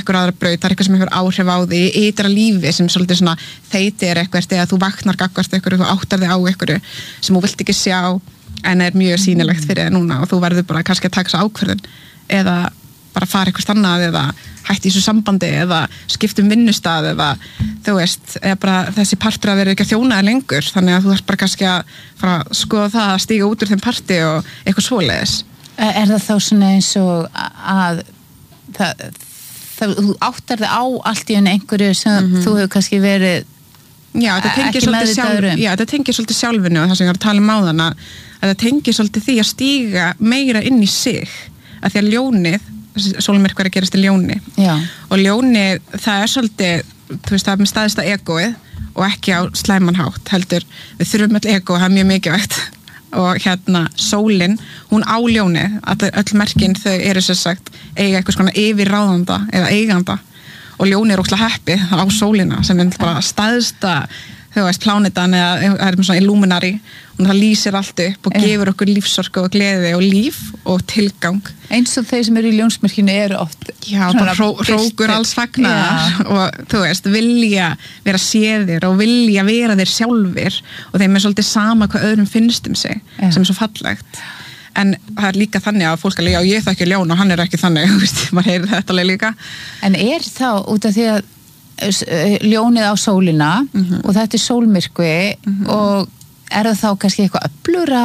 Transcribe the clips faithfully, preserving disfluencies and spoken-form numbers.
einhver aðra braut, það er eitthvað sem hefur áhrif á því í ytra lífi sem svolítið svona þeiti er eitthvað eða þú vaknar gagnvart eitthvað, þú áttar þig á eitthvað sem þú vilt ekki sjá en er mjög sýnilegt fyrir þig núna og þú verður bara kannski að taka þessa ákvörðun eða bara fara eitthvað annað eða hætti í þessu sambandi eða skiptum vinnustað eða þú veist, eða bara þessi partur að vera ekki að þjóna lengur, þannig að þú ert bara kannski að fara að skoða það að stíga út úr þeim parti og eitthvað svoleiðis. Er það þá svona eins og að það, það, þú áttar þig á allt í enn einhverju sem mm-hmm. þú hefur kannski verið Já, þetta tengir svolítið, sjálf, já, þetta tengir svolítið sjálfinu og það sem ég var að tala um áðan að þetta tengir svolítið því að stíga meira inn í sig, að því að ljónið sólmyrkvar er að gerast í ljóni já. Og ljónið, það er svolítið þú veist, það er með staðista egóið og ekki á slæmanhátt, heldur við þurfum öll egó, það er mjög mikilvægt og hérna, sólin, hún á ljónið, að öll merkin þau eru sem sagt, eiga eitthvað svona yfirráðanda eða eiganda og ljónið er óslega heppið á sólina sem er bara staðsta þú veist, plánetan eða það er með svona illuminari og það lýsir allt upp og yeah. gefur okkur lífsorku og gleði og líf og tilgang. Eins og þeir sem eru í ljónsmerkinu eru oft Já, bara hró, hrókur alls fagnar yeah. og þú veist, vilja vera séðir og vilja vera þeir sjálfir og þeim er svolítið sama hvað öðrum finnst um sig yeah. sem er svo fallegt. En það er líka þannig að fólk alveg, já, ég þekki ljón og hann er ekki þannig, þú veist, maður heyrir þetta alveg líka. En er þá, út af því að ljónið á sólina mm-hmm. og þetta er sólmyrkvi mm-hmm. og er það þá kannski eitthvað öflura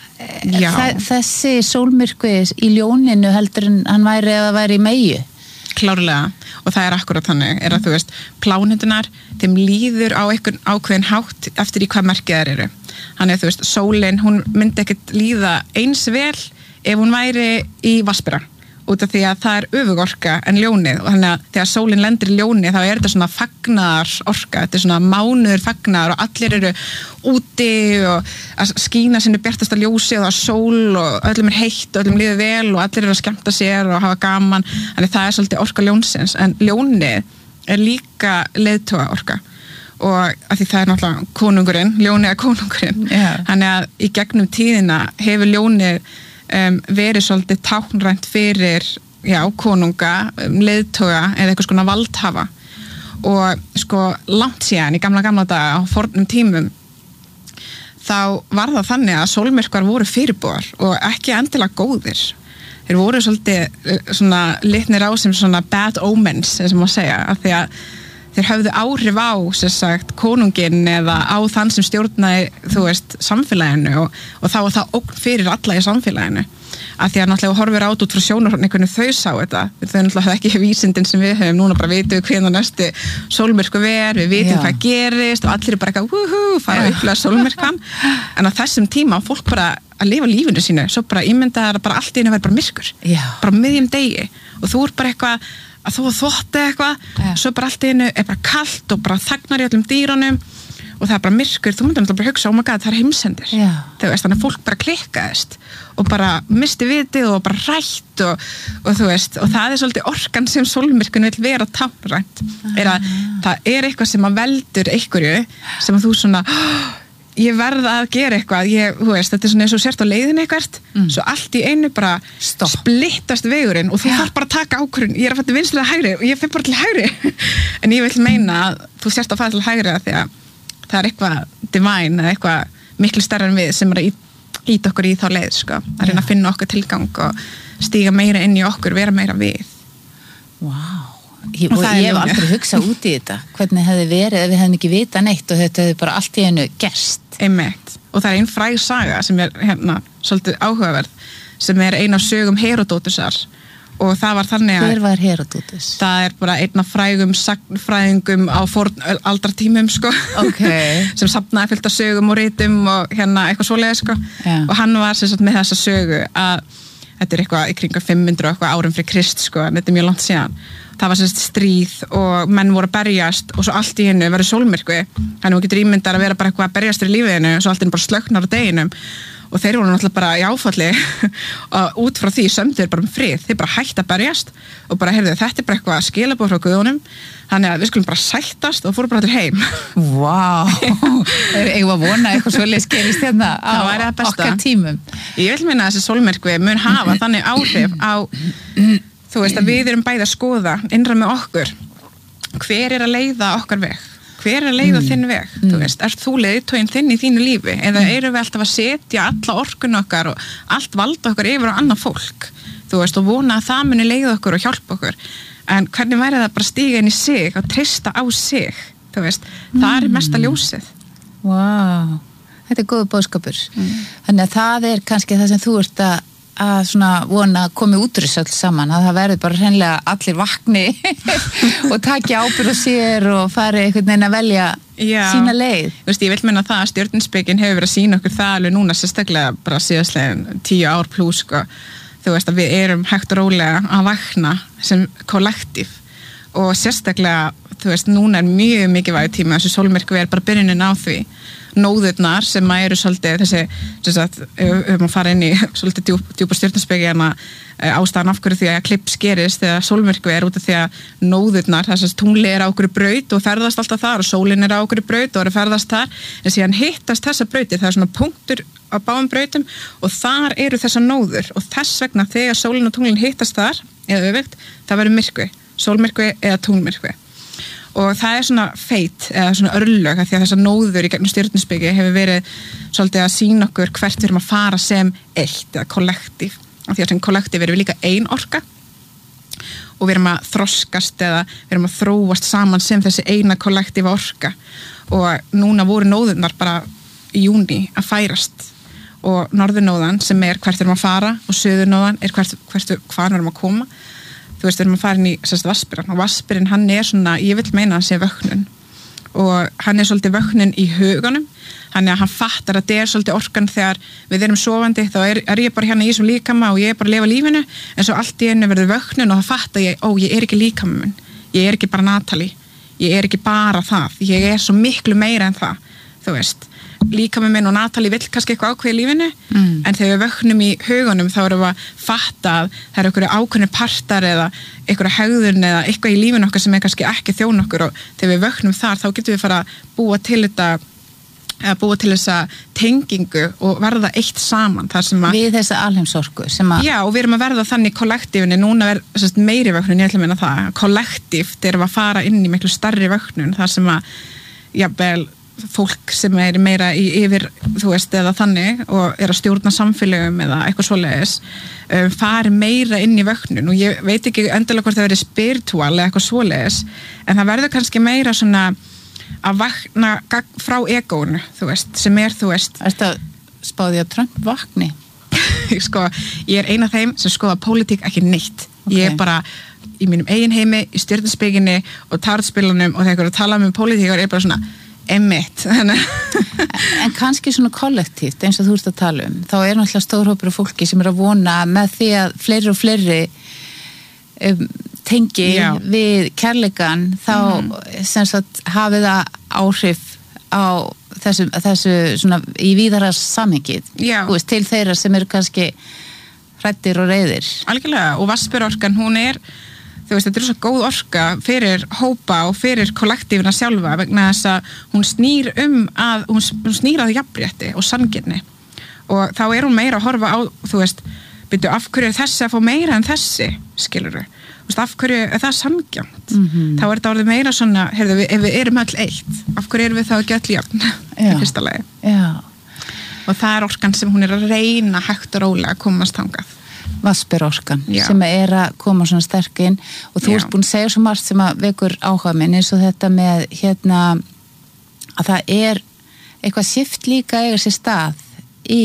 þessi sólmyrkvi í ljóninu heldur en hann væri eða væri í meyju? Klárlega, og það er akkurat þannig, er að þú veist, plánetunar, þeim líður á einhvern ákveðin hátt eftir í hvað merkið þær eru. Þannig að þú veist, sólin, hún myndi ekkert líða eins vel ef hún væri í vatnsbera, út af því að það er öfugorka en ljónið og þannig að þegar sólin lendir í ljónið þá er þetta svona fagnar orka, þetta er svona mánuður fagnar og allir eru úti og að skína sinni bjartasta ljósi og það er sól og öllum er heitt og öllum líður vel og allir eru að skemmta sér og hafa gaman, þannig það er svolítið orka ljónsins, en ljónið er líka leiðtoga orka og að því það er náttúrulega konungurinn, ljónið er konungurinn, yeah. Þannig að í gegnum tíðina hefur ljónið Um, verið svolítið táknrænt fyrir já, konunga, um, leiðtoga eða eitthvað svona valdhafa og sko langt síðan í gamla gamla daga á fornum tímum þá var það þannig að sólmyrkvar voru fyrirbúar og ekki endilega góðir. Þeir voru svolítið svona litnir á sem svona bad omens, sem maður segja, af því að þeir höfðu áhrif á, sem sagt, konunginn eða á þann sem stjórnaði, þú veist, samfélaginu og, og þá var það ógn fyrir alla í samfélaginu. Af því að náttúrulega horfir át út frá sjónarhorni hvernig þau sá þetta. Þau náttúrulega ekki vísindin sem við höfum, núna bara vitum við hvernig næstu sólmyrkvi er, við vitum Já. Hvað gerist og allir er bara eitthvað, húhú, fara að upplega sólmyrkvan. En á þessum tíma fólk bara að lifa lífinu sínu, svo bara ímyndaðar að bara allt í einu verður bara myrkur. Já. Bara miðjum degi og þú er bara eitthvað að þú þvotti eitthvað, yeah. Svo bara allt í einu er bara kalt og bara þagnar í öllum dýrunum og það er bara myrkur, þú myndir náttúrulega bara hugsa, oh my god, það er heimsendir. Yeah. Þegar veist, þannig að fólk bara klikkaðist og bara misti vitið og bara rætt og, og þú veist, og það er svolítið orkan sem sólmyrkun vill vera táknrænt, uh-huh. er að það er eitthvað sem að veldur einhverju sem að þú svona, oh, ég verð að gera eitthvað, ég, þú veist, þetta er svona eins og sért á leiðin eitthvað, mm. svo allt í einu bara Stopp. Splittast vegurinn og þú ja. Þarf bara að taka ákvörðun, ég er að fara til vinstri eða hægri og ég fer bara til hægri, en ég vil meina að þú sért að fara til hægri því að það er eitthvað divine eða eitthvað miklu stærra en við sem er að ít okkur í þá leið, sko, að reyna að finna okkur tilgang og stíga meira inn í okkur, vera meira við. Vá. Ég, og, og ég hef aldrei hugsað út í þetta hvernig hefði verið ef við hefðum ekki vitað neitt og þetta hefði bara allt í einu gerst. Einmitt. Og það er ein fræg saga sem er hérna svolítið áhugaverð sem er ein af sögum Herodótusar og það var þannig að Hver var Herodótus? Það er bara einn af frægum sagnfræðingum á fornaldartímum, sko, okay. sem safnaði fullt af sögum og ritum og hérna eitthvað svoleiðis, sko, yeah. og hann var sem sagt með þessa sögu að þetta er eitthvað í kringum fimm hundruð og eitthvað árum fyrir Krist, sko, en þetta er mjög langt síðan. Það var sérst stríð og menn voru að berjast og svo allt í hennu verið sólmyrkvi, þannig að þú getur ímyndar að vera bara eitthvað að berjast fyrir lífiðinu og svo allt í hennu bara slöknar á deginum og þeir voru náttúrulega bara í áfalli og út frá því sömdu þeir bara um frið, þeir bara hætt að berjast og bara heyrðu þetta er bara eitthvað skilaboð frá guðunum, þannig að við skulum bara sættast og fóru bara til heim. Vá, ég var vona eitthvað svolítið skerist hérna á okkar tímum. Ég vil minna að þessi sólmyrkvi mun hafa þannig áhrif á þú veist að við erum bæði að skoða innra með okkur, hver er að leiða okkar veg, hver er að leiða mm. þinn veg, mm. þú veist, ert þú leiðtoginn þinn í þínu lífi, eða mm. erum við alltaf að setja alla orkun okkar og allt valda okkar yfir á annað fólk, þú veist, og vona að það muni leiða okkur og hjálpa okkur, en hvernig væri það bara stíga inn í sig og treysta á sig, þú veist, mm. það er mesta ljósið. Vá, wow. Þetta er góð boðskapur. Mm. Þannig að það er kannski það sem þú ert að að svona vona að komi útrús öll saman, að það verður bara hreinlega allir vakni og taki ábyrgð á sér og fari einhvern veginn að velja Já. Sína leið. Þú veist, ég vil menna það að stjörnuspekin hefur verið að sína okkur það alveg núna sérstaklega bara síðastlegin tíu ár pluss, sko. Þú veist að við erum hægt og rólega að vakna sem kollektív og sérstaklega, þú veist, núna er mjög mikilvægur tíma, þessu sólmyrkvi er bara byrjunin á því. Nóðurnar sem eru svolítið þessi, sem sagt, ef maður fara inn í svolítið djúp, djúpa stjörnuspeki en að ástæðan af hverju því að klips gerist þegar sólmyrkvi er út af því að nóðurnar, þess að tungli er á okkur braut og ferðast alltaf þar og sólin er á okkur braut og er að ferðast þar, en síðan hittast þessa brautir, það er svona punktur á báðum brautum og þar eru þessa nóður og þess vegna þegar sólin og tunglin hittast þar, eða öfugt, það verður myrkvi, sólmyrkvi eða tunglmyrkvi. Og það er svona feit, eða svona örlög, því að þessar nóður í gegnum stjörnuspeki hefur verið svolítið að sýna okkur hvert við erum að fara sem eitt eða kollektív. Af því að sem kollektív erum við líka ein orka og við erum að þroskast eða við erum að þróast saman sem þessi eina kollektíva orka. Og núna voru nóðurnar bara í júní að færast og norðurnóðan sem er hvert við erum að fara og suðurnóðan er hvert, hvert hvaðan við erum að koma. Þú veist, við erum að fara inn í sérst vaspirann og vaspirinn hann er svona, ég vil meina hann sé vöknun og hann er svolítið vöknun í huganum, hann er að hann fattar að þetta er svolítið orkan þegar við erum sofandi, þá er, er ég bara hérna í þessum líkama og ég er bara að lifa lífinu, en svo allt í einu verður vöknun og þá fattar ég, ó, ég er ekki líkama minn, ég er ekki bara Natalie, ég er ekki bara það, ég er svo miklu meira en það, þú veist. Líkami minn og Natalie vill kannski eitthvað ákveð í lífinu mm. en þegar við vöknum í hugunum þá erum við að fatta að það eru einhverju ákveðnir partar eða einhverju hegðun eða eitthvað í lífinu okkar sem er kannski ekki þjón okkur og þegar við vöknum þar þá getum við fara að búa til þetta eða búa til þessa tengingu og verða eitt saman þar sem að við þessa alheimsorku sem að já og við erum að verða þannig kollektífinni núna er sérst, meiri vöknun, ég ætla að meina það kollektíft erum að fara inn í miklu starri vöknun þar sem að jafnvel fólk sem er meira í yfir þú veist eða þannig og er að stjórna samfélögum eða eitthvað svoleiðis um, fari meira inn í vöknun og ég veit ekki endilega hvort það verið spiritual eða eitthvað svoleiðis en það verður kannski meira svona að vakna frá egónu þú veist sem er þú veist Er þetta spáði að Trump vakni? Sko, ég er eina af þeim sem skoða pólitík ekki neitt okay. Ég er bara í mínum eigin heimi í stjörnuspekinni og tarotspilunum og þegar ég tala um pólitík er bara svona Einmitt. En kannski svona kollektíft eins og þú ert að tala um þá er náttúrulega stór hópur af fólki sem er að vona með því að fleiri og fleiri um, tengi Já. Við kærleikan þá mm. sem sagt hafi það áhrif á þessu, þessu svona í víðara samhengið til þeirra sem eru kannski hræddir og reiðir Algjörlega og vaspirorkan hún er þú veist, þetta er svo góð orka fyrir hópa og fyrir kollektífina sjálfa vegna þess að hún snýr um að, hún snýr að jafnrétti og sanngirni og þá er hún meira að horfa á, þú veist, byrju af hverju er þessi að fá meira en þessi, skilurðu, þú veist, af hverju er það sanngjarnt, mm-hmm. þá er þetta orðið meira svona, heyrðu, við, ef við erum öll eitt, af hverju erum við þá ekki öll jafn, í fyrsta lagi. Já. Og það er orkan sem hún er að reyna hægt og rólega að komast þangað. Vaspirorkan sem er að koma svona sterk inn og þú Já. Ert búin að segja svo margt sem að vekur áhuga minn eins og þetta með hérna að það er eitthvað shift líka eiga sér stað í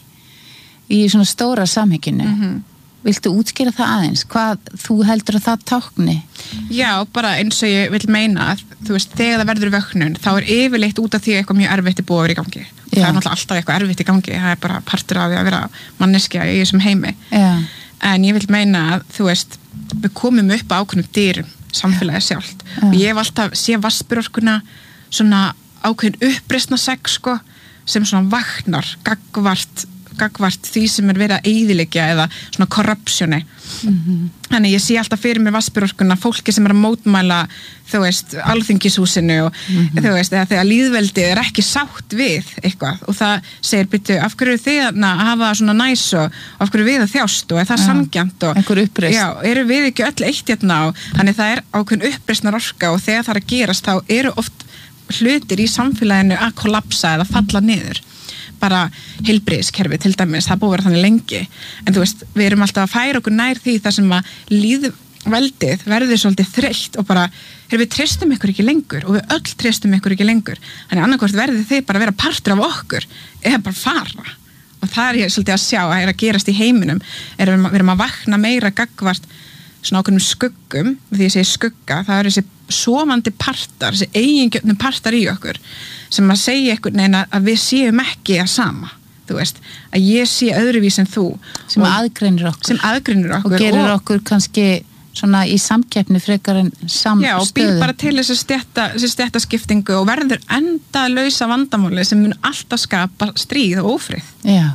í svona stóra samhenginu mm-hmm. Viltu útskýra það aðeins? Hvað þú heldur að það tákni? Já, bara eins og ég vil meina að þú veist, þegar það verður vöknun þá er yfirleitt út af því eitthvað mjög erfitt er búið að vera í gangi Já. Það er náttúrulega alltaf eitthvað erfitt í gangi það er bara partur af því að vera manneskja í þessum heimi Já. En ég vil meina að þú veist við komum upp á ákveðnum dyrum samfélagið sjálft Já. Og ég hef alltaf sé vaspirorkuna svona ákveðin uppreisna sex sko, sem svona vaknar gagvart gagvart því sem er verið að eyðileggja eða svona korrupsjoni. Mm-hmm. Þannig ég sé alltaf fyrir mér Vatnsbeororkuna, fólki sem er að mótmæla, þú veist, Alþingishúsinu og mm-hmm. þú veist, eða þegar lýðveldið er ekki sátt við eitthvað og það segir, byrju, af hverju þið að hafa svona næs og af hverju við að þjást og er það ja. sanngjarnt og einhver uppreisn. Já, eru við ekki öll eitt hérna og þannig það er ákveðin uppreisnar orka og þegar það er að gerast þá eru oft hlutir í samfélaginu að kollapsa eða falla niður. Bara heilbrigðiskerfi til dæmis, það búið að vera þannig lengi en þú veist, við erum alltaf að færa okkur nær því þar sem að lýðveldið verður svolítið þreytt og bara við treystum ykkur ekki lengur og við öll treystum ykkur ekki lengur, þannig annarkvort verður þið bara að vera partur af okkur eða bara fara og það er ég svolítið að sjá að er að gerast í heiminum er að við erum að vakna meira gagvart svona ákveðnum skuggum, því ég segi skugga það eru þessi sofandi partar þessi eigingjörnum partar í okkur sem að segja einhvern veginn að við séum ekki að sama, þú veist að ég sé öðruvís en þú sem aðgreinir okkur sem aðgreinir okkur og gerir og, okkur kannski svona í samkeppni frekar en samstöðu já og býr bara til þessi stjætta, þessi stjættaskiptingu og verður enda lausa vandamáli sem mun alltaf skapa stríð og ófrið já,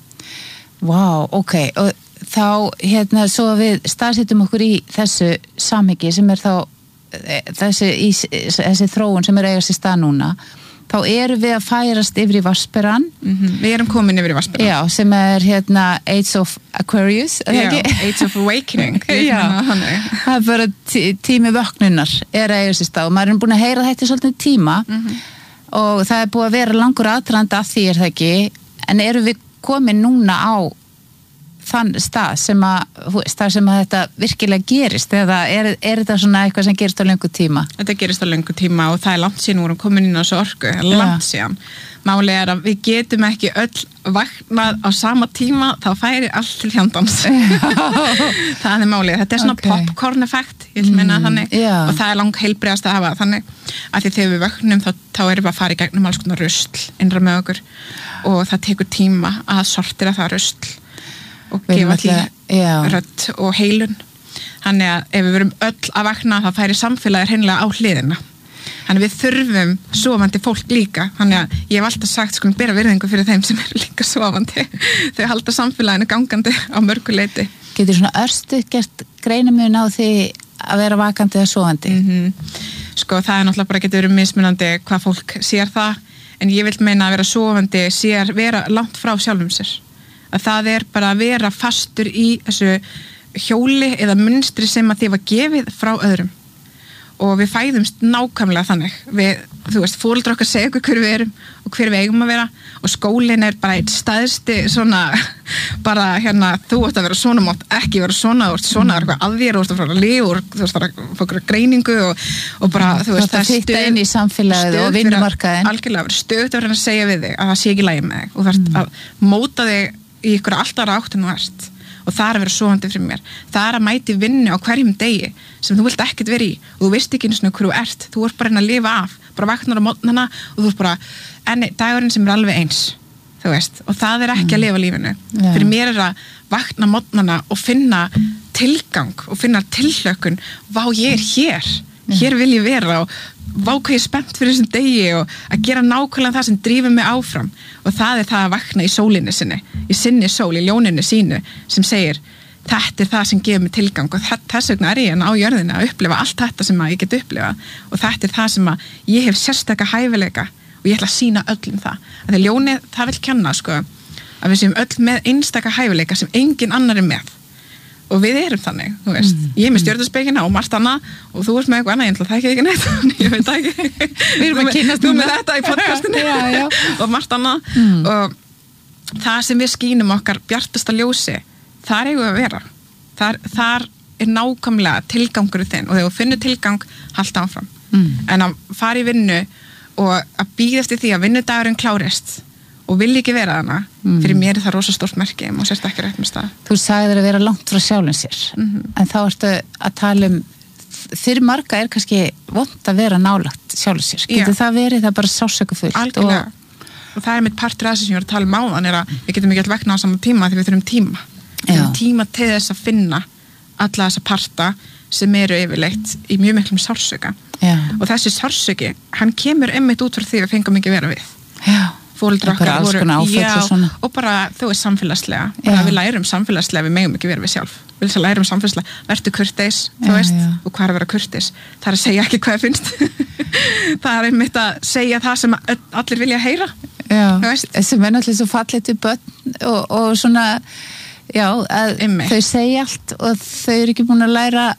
vá, wow, ok og þá hérna svo að við staðsetjum okkur í þessu samhengi sem er þá þessi, í, þessi þróun sem er eigast í stað núna þá erum við að færast yfir í Vatnsberann mm-hmm. við erum komin yfir í Vatnsberann já, sem er hérna Age of Aquarius já, Age of Awakening já, það er bara tí, tími vöknunar er að eigast í stað og maður er búin að heyra þetta í svolítið tíma mm-hmm. og það er búið að vera langur aðdragandi að því er það ekki en erum við komin núna á þann stað sem að, stað sem að þetta virkilega gerist eða er, er þetta svona eitthvað sem gerist á löngu tíma? Þetta gerist á löngu tíma og það er langt síðan við erum komin inn á þessu orku, langt síðan. Málið er að við getum ekki öll vaknað á sama tíma, þá færi allt til fjandans. Það er málið, þetta er svona okay. popcorn effekt, ég vil meina mm, þannig yeah. og það er lang heilbrigðast að hafa þannig að því þegar við vöknum þá, þá erum við að fara í gegnum alls konar rusl innra með okkur og það tekur tíma að sortira það rusl og gefa til rödd og heilun þannig að ef við verum öll að vakna þá færi samfélagið hreinlega á hliðina þannig við þurfum sofandi fólk líka þannig að ég hef alltaf sagt skulum bera virðingu fyrir þeim sem eru líka sofandi þau halda samfélaginu gangandi á mörgu leyti. Getur svona örstu gert greinamun á því að vera vakandi eða sofandi? Mm-hmm. Sko það er náttúrulega bara getur verið mismunandi hvað fólk sér það en ég vil meina að vera sofandi sér vera langt frá sjálfum sér að það er bara að vera fastur í þessu hjóli eða munstri sem að þið var gefið frá öðrum og við fæðumst nákvæmlega þannig við, þú veist, foreldrar okkar segja okkur hver við erum og hver við eigum að vera og skólinn er bara eitt staðsti svona bara hérna, þú ætti að vera svona mátt ekki vera svona, þú ert svona, mm. að þér þú ert að fara að lifa, þú ert að fara að greiningu og, og bara, þú veist, það er stuð inn í samfélagið og vinnumarkaðin algjörlega, stöðt að vera að segja við þig að það sé ekki lægi með þig og þú ert mm. að móta þig í ykkur alltaf átt en þú ert og það er að vera sofandi fyrir mér það er að mæti vinnu á hverjum degi sem þú vilt ekkert vera í og þú veist ekki einu svona hverju ert, þú ert bara að lifa af bara vaknar á mótnana og þú ert bara enni dagurinn sem er alveg eins þú veist, og það er ekki mm. að lifa lífinu yeah. fyrir mér er að vakna mótnana og finna tilgang og finna tilhlökkun, vá ég er hér yeah. hér vil ég vera og vá hvað ég er spennt fyrir þessum degi og að gera nákvæmlega það sem drífur mig áfram og það er það að vakna í sólinni sinni í sinni sól, í ljóninu sínu sem segir, þetta er það sem gefur mig tilgang og þess vegna er ég á jörðinu að upplifa allt þetta sem ég get upplifað og þetta er það sem að ég hef sérstaka hæfileika og ég ætla að sýna öllum það að því ljónið, það vil kenna sko að við séum öll með einstaka hæfileika sem engin annar er með og við erum þannig, þú veist, mm. ég er með stjörnuspekina og margt annað og þú veist með eitthvað annað, ég ætla það ekki ekki neitt ég veit ekki, við erum að kynast þú með þetta í podcastinu já, já. og margt annað mm. og það sem við skínum okkar bjartasta ljósi, þar eigum við að vera þar, þar er nákvæmlega tilgangur þinn og þegar þú finnur tilgang, halda áfram mm. en að fara í vinnu og að bíða eftir því að vinnudagurinn klárist og vil ekki vera þarna mm. fyrir mér er það rosa stórt merki og sérst ekki rétt með stað. Þú sagðir að vera langt frá sjálfum sér mm-hmm. en þá ertu að tala um fyrir marga er kannski vont að vera nálagt sjálfum sér. Getur Já. Það verið það bara sásökufullt? Algjörlega. Og... og það er mitt partur af þessu sem ég var að tala um áðan er að við getum ekki alltaf vegna á saman tíma því við þurfum tíma. Við þurfum tíma til þess að finna alla þessa parta sem eru yfirleitt í mjög miklum sársöka. Já. Og þessi sársöki, hann kemur einmitt út frá því að við fengum ekki vera við. Já. fóreldrar okkar voru, já, og, og bara þú veist samfélagslega, bara við lærum samfélagslega, við megum ekki vera við sjálf, við lærum samfélagslega, vertu kurteis, þú veist, já. Og hvað er að vera kurteis? Það er að segja ekki hvað finnst, það er einmitt að segja það sem allir vilja heyra, þú veist. Sem er náttúrulega svo fallið til börn og, og svona, já, að einmitt. Þau segja allt og þau eru ekki búin að læra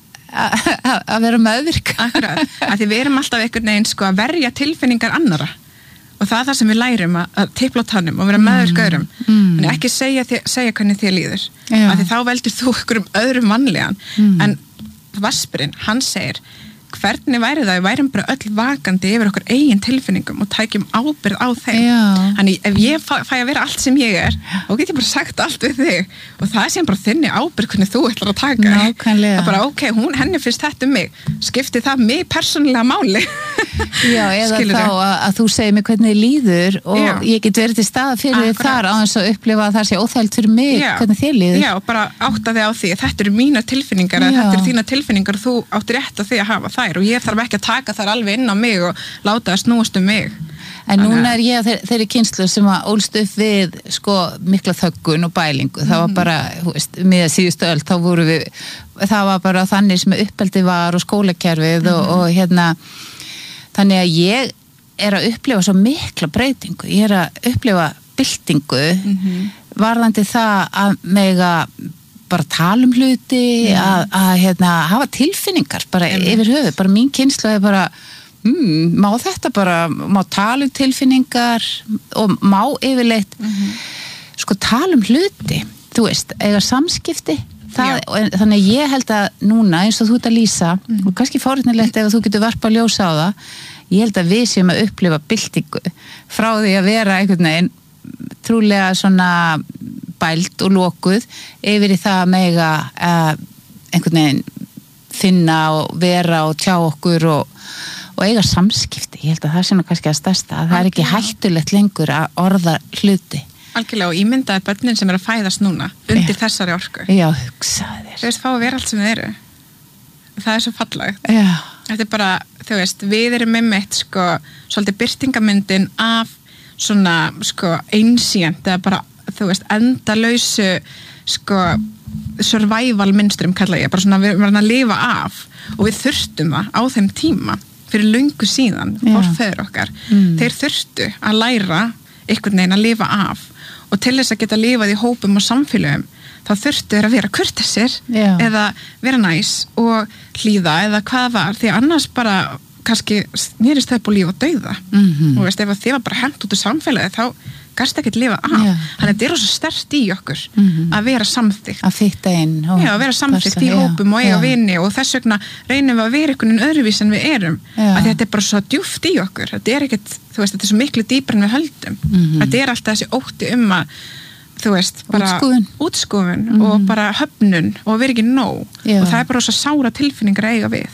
að vera meðvirk. Akkurat, að því við erum alltaf einhvern veginn sko að verja tilfinningar annara og það er það sem við lærum að, að tipla á tannum og vera meðvirk öðrum mm. en ekki segja, segja hvernig þér líður að því þá veldur þú einhverjum öðrum mannlegan mm. en Vaspurinn, hann segir hvernig væri það, við værum bara öll vakandi yfir okkur eigin tilfinningum og tækjum ábyrgð á þeim. Þannig ef ég fæ, fæ að vera allt sem ég er, þá get ég bara sagt allt við þig og það er sem bara þinni ábyrgð hvernig þú ætlar að taka. Nákvæmlega. Það er bara ok, hún, henni finnst þetta um mig, skipti það mig persónulega máli. Já, eða þá að, að þú segir mig hvernig þið líður og já. Ég get verið til staða fyrir þið þar á þess að upplifa að það sé óþægilt fyrir mig já. Hvernig þið líður. Já, bara átta þig á því, þetta eru mínar tilfinningar, þetta eru þínar tilfinningar og þú áttir rétt á því að hafa þær og ég þarf ekki að taka þær alveg inn á mig og láta það snúast um mig. En núna er ég þeir, þeirri kynslu sem að ólst upp við sko mikla þöggun og bælingu. Það var bara, þú veist, með síðustu öld þá voru við, það var bara þannig sem uppeldi var og skólakerfið mm-hmm. og, og hérna þannig að ég er að upplifa svo mikla breytingu. Ég er að upplifa byltingu mm-hmm. varðandi það að mega bara tala um hluti, yeah. að, að hérna, hafa tilfinningar bara mm. yfir höfuð, bara mín kynsla er bara mm, má þetta bara, má tala um tilfinningar og má yfirleitt mm-hmm. sko tala um hluti, þú veist, eiga samskipti það, og, þannig að ég held að núna eins og þú ert að lýsa mm. og kannski fórhundilegt ef þú getur varpa að ljósa á það, ég held að við séum að upplifa byltingu frá því að vera einhvern veginn trúlega svona bælt og lokuð yfir í það að mega uh, einhvern veginn finna og vera og tjá okkur og, og eiga samskipti. Ég held að það sé nú kannski að stærsta að það er ekki hættulegt lengur að orða hluti. Algjörlega og ímyndaði börnin sem er að fæðast núna undir já. Þessari orku. Já, hugsaði þér. Þú veist, fá að vera allt sem þið eru. Það er svo fallegt. Já. Þetta er bara, þú veist, við erum með mitt sko, svolítið birtingamyndin af svona, sko, einsýnt eða bara þú veist, endalausu sko, survival mynstrum kalla ég, bara svona við verðum að lifa af og við þurftum það á þeim tíma fyrir löngu síðan, forfeður okkar mm. þeir þurftu að læra einhvern veginn að lifa af og til þess að geta lifað í hópum og samfélögum þá þurftu þeir að vera kurteisir eða vera næs og hlýða eða hvað var, því annars bara kannski nýrist það búið líf og dauða mm-hmm. og veist, ef þið var bara hent út úr samfélagi þá gæst ekki að lifa af yeah. þannig að þetta er svo sterkt í okkur mm-hmm. að vera samþykkt að fitta inn já, að vera samþykkt í hópum og eiga vini og þess vegna reynum við að vera einhvern veginn öðruvís en við erum yeah. að þetta er bara svo djúpt í okkur þetta er ekkert, þú veist, þetta er svo miklu dýpar en við höldum mm-hmm. þetta er alltaf þessi ótti um að þú veist, bara útskúfun, útskúfun mm-hmm. og bara höfnun og að vera ekki nóg yeah. og það er bara svo sára tilfinningar að eiga við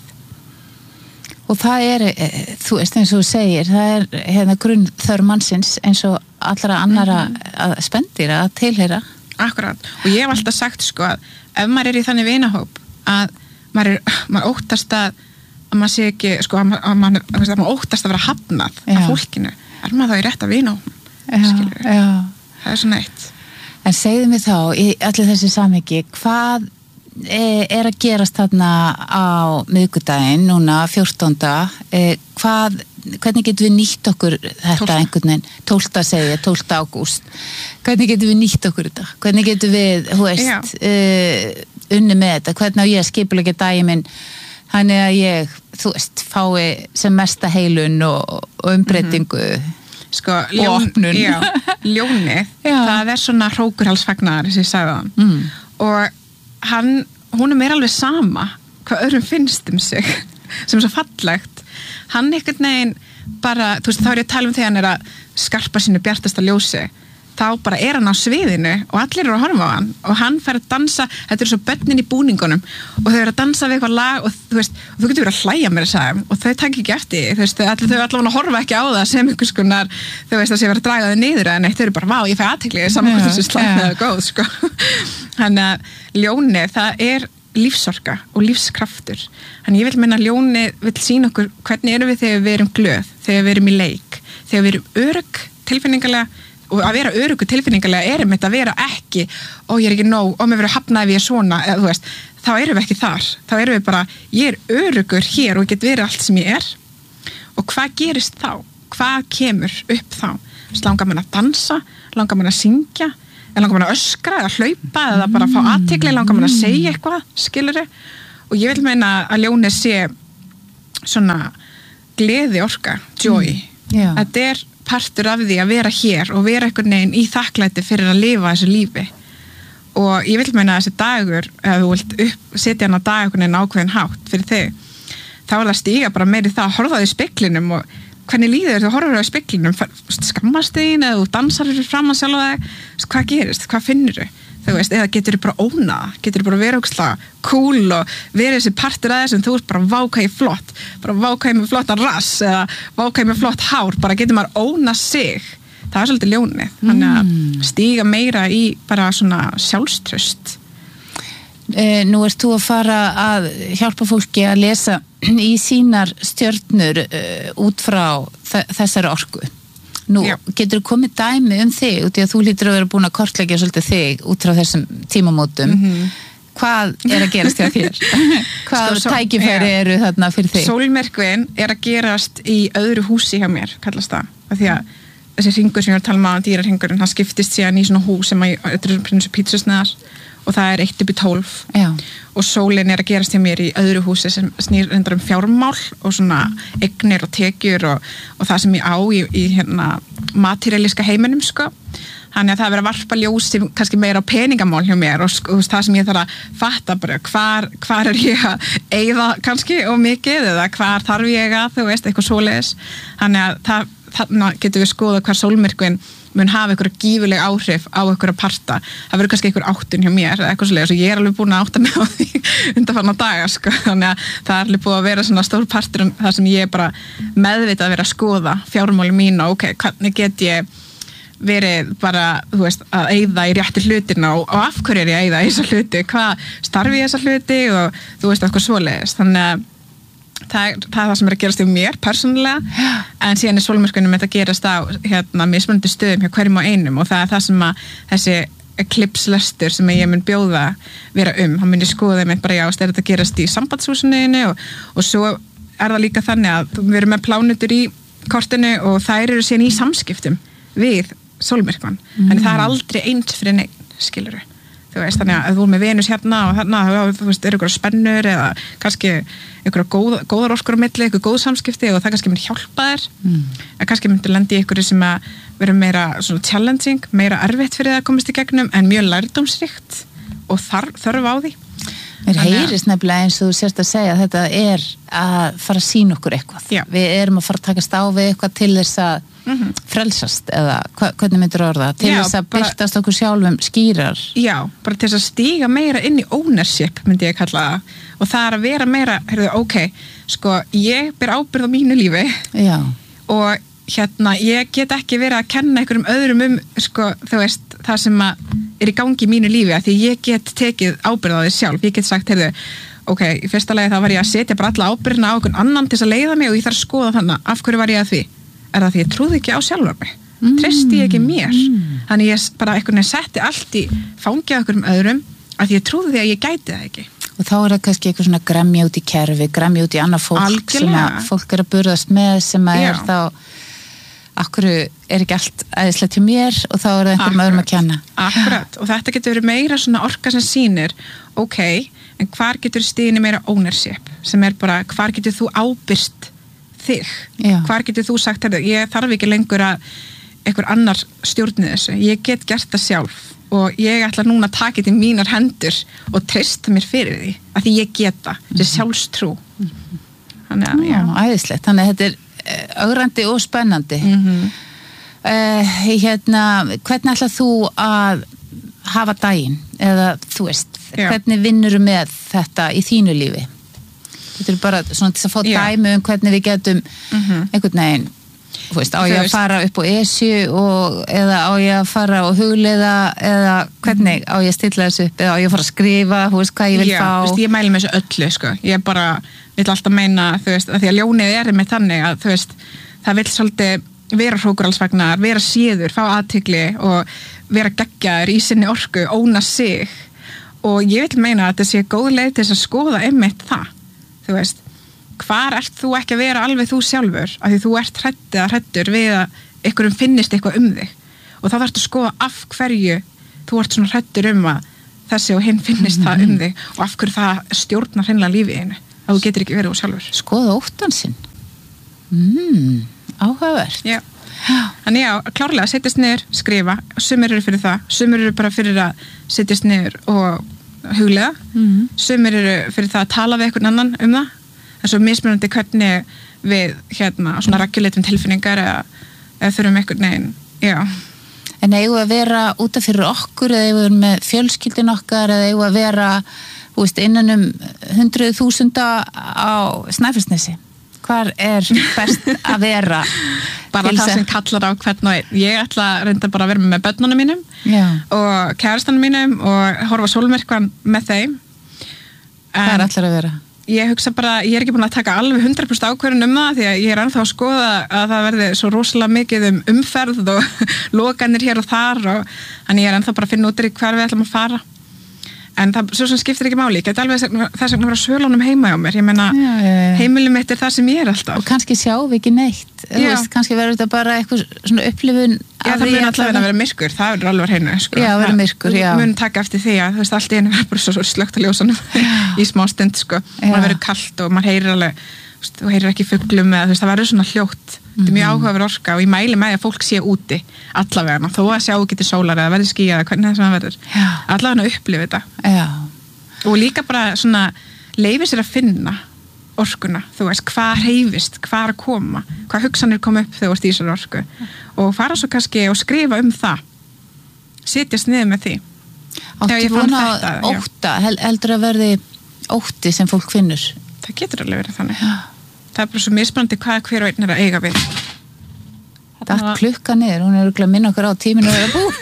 og það er, þú veist eins og þú segir, það er hérna grunn þörf mannsins eins og allra annara mm-hmm. spendýra að tilheyra. Akkurat, og ég hef alltaf sagt sko að ef maður er í þannig vinahóp að maður, er, maður óttast að, að maður sé ekki, sko að maður, að maður, að maður óttast að vera hafnað já. Af fólkinu, er maður þá í rétt að vinahópum, skilur við? Já. Það er svona eitt. En segðu mig þá, í allir þessi samhengi, hvað er að gerast þarna á miðvikudaginn núna fjórtánda hvað, hvernig getum við nýtt okkur þetta einhvern veginn, tólfta segja, tólfta ágúst hvernig getum við nýtt okkur þetta hvernig getum við, þú veist uh, unni með þetta, hvernig á ég að skipuleggja daginn minn þannig að ég, þú veist, fái sem mesta heilun og, og umbreytingu mm-hmm. sko, ljón, já, ljónið það er svona hrókurhalsfagnar sem ég sagði það mm. og hann, hún er mér alveg sama hvað öðrum finnst um sig sem er svo fallegt hann einhvern veginn bara, þú veist, þá er ég að tala um þegar hann er að skarpa sínu bjartasta ljósi þá bara er hann á sviðinu og allir eru að horfa á hann og hann fer að dansa, þetta er svo börnin í búningunum og þau eru að dansa við eitthvað lag og þú veist, og þú getur verið að hlæja mér að segja og þau takk ekki eftir, þú veist, allir þau allavega að horfa ekki á það sem einhvers konar, þú veist, að sé verið að draga þau niður eða neitt, þau eru bara, vá, ég fæ athygli saman hvað þessu slæðið er góð, sko þannig að ljónið, það er lífsorka og lífskraftur þannig ég vil minna að ljónið vil sýna okkur hvernig erum við þegar við erum glöð, þegar við erum í leik þegar við erum örugg tilfinningalega og að vera öruggur tilfinningalega er einmitt að vera ekki og ég er ekki nóg og mér verður hafnað ef ég er svona eða þú veist, þá erum við ekki þar þá erum við bara, ég er öruggur hér og get verið allt sem ég er og hvað gerist þá? Hvað kemur upp þá? Langar mann að dansa, langar mann að syngja eða langar mann að öskra eða hlaupa eða bara fá athygli, langar mann að segja eitthvað skilurðu, og ég vil meina að ljónið sé svona gleði orka, joy mm. þetta er partur af því að vera hér og vera einhvern veginn í þakklæti fyrir að lifa þessu lífi og ég vil meina að þessi dagur ef þú vilt upp, setja hann á dag einhvern veginn ákveðin hátt fyrir þig þá er það stíga bara meiri það að horfa á því speklinum og hvernig líður þú horfur á speklinum skammast þín eða þú dansar fyrir fram að sjálfa þig hvað gerist, hvað finnur þú þú veist, eða getur þú bara ónað getur þú bara verið ógeðslega cool og verið þessi partur að þessum, þú ert bara vákæði flott bara vákæði með flottan rass eða vákæði með flott hár, bara getur maður ónað sig, það er svolítið ljónið þannig að Mm. stíga meira í bara svona sjálfströst Eh, nú ert þú að fara að hjálpa fólki að lesa í sínar stjörnur uh, út frá þe- þessari orku. Nú, Já. getur þú komið dæmi um þig, út í að þú lítur að vera búin að kortleggja svolítið þig út frá þessum tímamótum. Mhm. Hvað er að gerast hjá þér? Hvað Sko, svo- tækifæri já. eru þarna fyrir þig? Sólmerkvin er að gerast í öðru húsi hjá mér, kallast það af því að þessi hringur sem ég var að tala um á dýrarhringurinn, hann skiptist síðan í svona hús sem að, þetta er eins og pítsusneðar og það er eitt upp í tólf Já. og sólin er að gerast hjá mér í öðru húsi sem snýr reyndar um fjármál og svona eignir og tekjur og, og það sem ég á í, í hérna materialíska heiminum sko þannig að það er verið að varpa ljósi kannski meira á peningamál hjá mér og, sko, og það sem ég þarf að fatta bara hvar, hvar er ég að eyða kannski og mikið eða hvar þarf ég að þú veist eitthvað svoleiðis þannig að það, þannig getum við skoða hvar sólmyrkvin mun hafa einhverja gífuleg áhrif á einhverja parta það verður kannski einhver áttun hjá mér eða eitthvað svoleiðis og ég er alveg búin að átta mig á því undanfarna daga sko þannig að það er alveg búið að vera svona stór partur um það sem ég er bara meðvitað að vera að skoða fjármáli mín og ok, hvernig get ég verið bara, þú veist, að eyða í rétti hlutina og, og af hverju er ég að eyða í þessa hluti, hvað starfi ég þessa hluti og þú veist, eitthvað svoleiðis þannig að það er, það er það sem er að gerast í mér persónulega, en síðan er sólmyrkvinum þetta gerast á hérna mismunandi stöðum hjá hverjum og einum og það er það sem að þessi eclipse-lestur sem ég mun bjóða vera um, hann mun ég skoða þeim bara já, er þetta gerast í sambandshúsinu og, og svo er það líka þannig að við erum með plánutur í kortinu og þær eru síðan í samskiptum við sólmyrkvan, mm. þannig það er aldrei eins fyrir neinn, skilur við þú veist, þannig að þú er með Venus hérna og þarna, þú veist, eru ykkur spennur eða kannski ykkur góð, góðar orkur á milli, ykkur góð samskipti og það kannski mun hjálpa þér Mm. en kannski myndir lendi í ykkur sem að vera meira svona challenging, meira erfitt fyrir það að komast í gegnum, en mjög lærdómsríkt og þarf, þörf á því Mér Þannig að- heyrist nefnilega eins og þú sérst að segja að þetta er að fara að sýna okkur eitthvað. Já. Við erum að fara að takast á við eitthvað til þess að Mhm. frelsast eða hva, hvernig myndir orða til Já, þess að bara- byrtast okkur sjálfum skýrar. Já, bara til þess að stíga meira inn í ownership, myndi ég kalla það og það er að vera meira, heyrðu, ok sko, ég ber ábyrgð á mínu lífi Já. og hérna, ég get ekki verið að kenna einhverjum öðrum um, sko, þú veist, það sem að er í gangi í mínu lífi, af því ég get tekið ábyrgð á því sjálf, ég get sagt, heyrðu ok, í fyrsta lagi þá var ég að setja bara alla ábyrgðina á einhvern annan til þess að leiða mig og ég þarf að skoða þannig, af hverju var ég að því? Er það því ég trúði ekki á sjálfur mig? Mm. Treysti ég ekki mér? Mm. Þannig ég bara einhvern veginn setti allt í fangja okkur um öðrum, af því ég trúði því að ég gæti það ekki. Og þá er það kannski eitthvað svona gremja út í kerfi, gremja út í annað fólk Algjörlega. sem að fólk er að burðast með sem að Já. er þá akkur er ekki allt æðislega til mér og þá er það einhverjum öðrum að kenna. Akkurat, og þetta getur verið meira svona orka sem sýnir, ok, en hvar getur stíðinni meira ownership, sem er bara, hvar getur þú ábyrst þig? Já. Hvar getur þú sagt, heyrðu, ég þarf ekki lengur að einhver annar stjórni þessu, ég get gert það sjálf og ég ætla núna að taka þetta í mínar hendur og treysta mér fyrir því, að því ég geta, þessi sjálfstrú. Þannig að, já. Já, æðislegt. Þannig að þetta er eh, ögrandi og spennandi. Mhm. Uh, hérna, hvernig ætlað þú að hafa daginn? Eða, þú veist, Já. hvernig vinnurðu með þetta í þínu lífi? Þetta er bara svona til að fá Já. dæmi um hvernig við getum Mhm. einhvern veginn, þú veist, á Þú ég að veist- fara upp á Esju og, eða á ég að fara og hugleiða eða hvernig á ég að stilla þessu upp eða á ég að fara að skrifa, þú veist, hvað ég vil Já, fá. þú veist, ég mæli með þessu öllu, sko. Ég bara vill alltaf meina, þú veist, að því að ljónið er með þannig að, þú veist, það vill svolítið vera hrókuralsvagnar, vera séður, fá athygli og vera geggjaður í sinni orku, óna sig og ég vil meina að þetta sé góð leið til þess að skoða einmitt það, þú veist hvar ert þú ekki að vera alveg þú sjálfur af því þú ert hrædd eða hræddur við að einhverjum finnist eitthvað um þig og þá þarftu að skoða af hverju þú ert svona hræddur um að þessi og hinn finnist mm-hmm. það um þig og af hverju það stjórnar hreinlega lífið einu að þú getur ekki verið þú sjálfur. Skoða óttan sinn. Mm, áhugavert. Já. Þannig já, klárlega setjast niður, skrifa, sumir eru fyrir það, sumir eru bara fyrir að setjast niður og huglega, mm-hmm. sumir eru fyrir það að tala við einhvern annan um það, en svo mismunandi hvernig við hérna svona regjuleitum tilfinningar eða, eða þurfum einhvern veginn, já. En eigum að vera út af fyrir okkur eða eigum að vera með fjölskyldin okkar eða eigum að vera, þú veist, innan um hundruð þúsunda á Snæfellsnesi? Hvar er best að vera? Bara það sem kallar á hvern og einn. Ég ætla reynda bara að vera með börnunum mínum Já. Og kærastanum mínum og horfa sólmyrkvann með þeim. Hvað er allir að vera? Ég hugsa bara, ég er ekki búin að taka alveg hundrað prósent ákvörðun um það því að ég er ennþá að skoða að það verði svo rosalega mikið um umferð og lokanir hér og þar og þannig ég er ennþá bara að finna út í hvar við ætlum að fara. En það svo sem skiptir ekki máli, ég get alveg þess að vera svölunum heima hjá mér, ég meina já, já, já. Heimilum mitt er það sem ég er alltaf. Og kannski sjáum við ekki neitt, þú veist, kannski verður þetta bara eitthvað svona upplifun. Já, það mun alltaf að vera myrkur, það verður alveg hreinu, sko. Já, verður myrkur, já. Mun taka eftir því að, þú veist, allt í einu verður bara svo slökkt á ljósanum í smá stund, sko. Maður verður kalt og maður heyrir alveg, þú heyrir ekki fuglum eða, þú veist, það verður svona hljótt. Þetta er mjög áhugaverð orka og ég mæli með að fólk sé úti allavega, þó að sjá getur sólar eða verður skýjað eða hvernig það verður. Allavega að upplifa þetta. Já. Og líka bara svona leyfi sér að finna orkuna, þú veist, hvað hreyfist, hvað er að koma, hvað hugsanir koma upp þegar þú ert í þessari orku og fara svo kannski og skrifa um það, setjast niður með því. Áttu vona að ótta, heldur að verði ótti sem fólk finnur? Það getur alveg verið þannig. Já. Það er bara svo mismunandi hvað hver og einn er að eiga við. Það er klukka niður, hún er örugglega að minna okkur á tíminu að vera búin.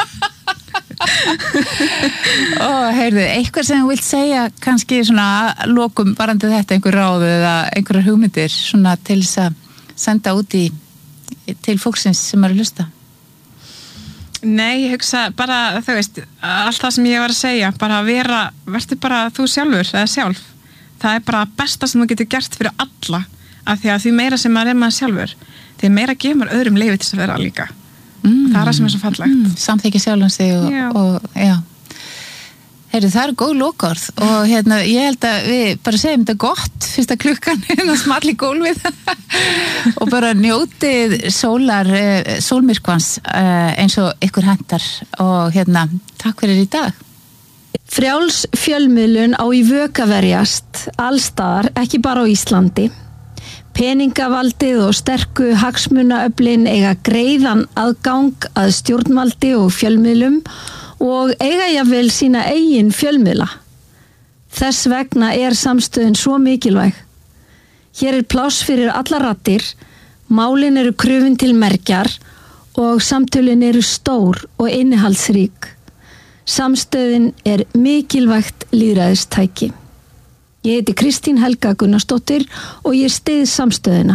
Ó, heyrðu, eitthvað sem þú vilt segja kannski svona lokum varandi þetta einhver ráð eða einhverjar hugmyndir svona til þess að senda út í til fólksins sem er að hlusta? Nei, ég hugsa bara, þú veist, allt það sem ég var að segja, bara að vera, verður bara þú sjálfur eða sjálf. Það er bara besta sem þú getur gert fyrir alla af því að því meira sem maður er maður sjálfur því meira gefur maður öðrum leyfi til þess að vera líka mm. það er það sem er svo fallegt mm. Samþykki sjálfum sig og, já. Og, já. Heyrðu, það eru góð lokaorð og hérna, ég held að við bara segjum þetta gott fyrsta klukkan hérna small í gólfið og bara njótið sólar sólmyrkvans eins og ykkur hentar og hérna, takk fyrir í dag. Frjáls fjölmiðlun á í vök að verjast allstaðar, ekki bara á Íslandi. Peningavaldið og sterku hagsmunaöflin eiga greiðan aðgang að stjórnvaldi og fjölmiðlum og eiga jafnvel sína eigin fjölmiðla. Þess vegna er samstöðin svo mikilvæg. Hér er pláss fyrir alla raddir, málin eru krufin til mergjar og samtölin eru stór og innihaldsrík. Samstöðin er mikilvægt lýðræðistæki. Ég heiti Kristín Helga Gunnarsdóttir og ég styð samstöðina.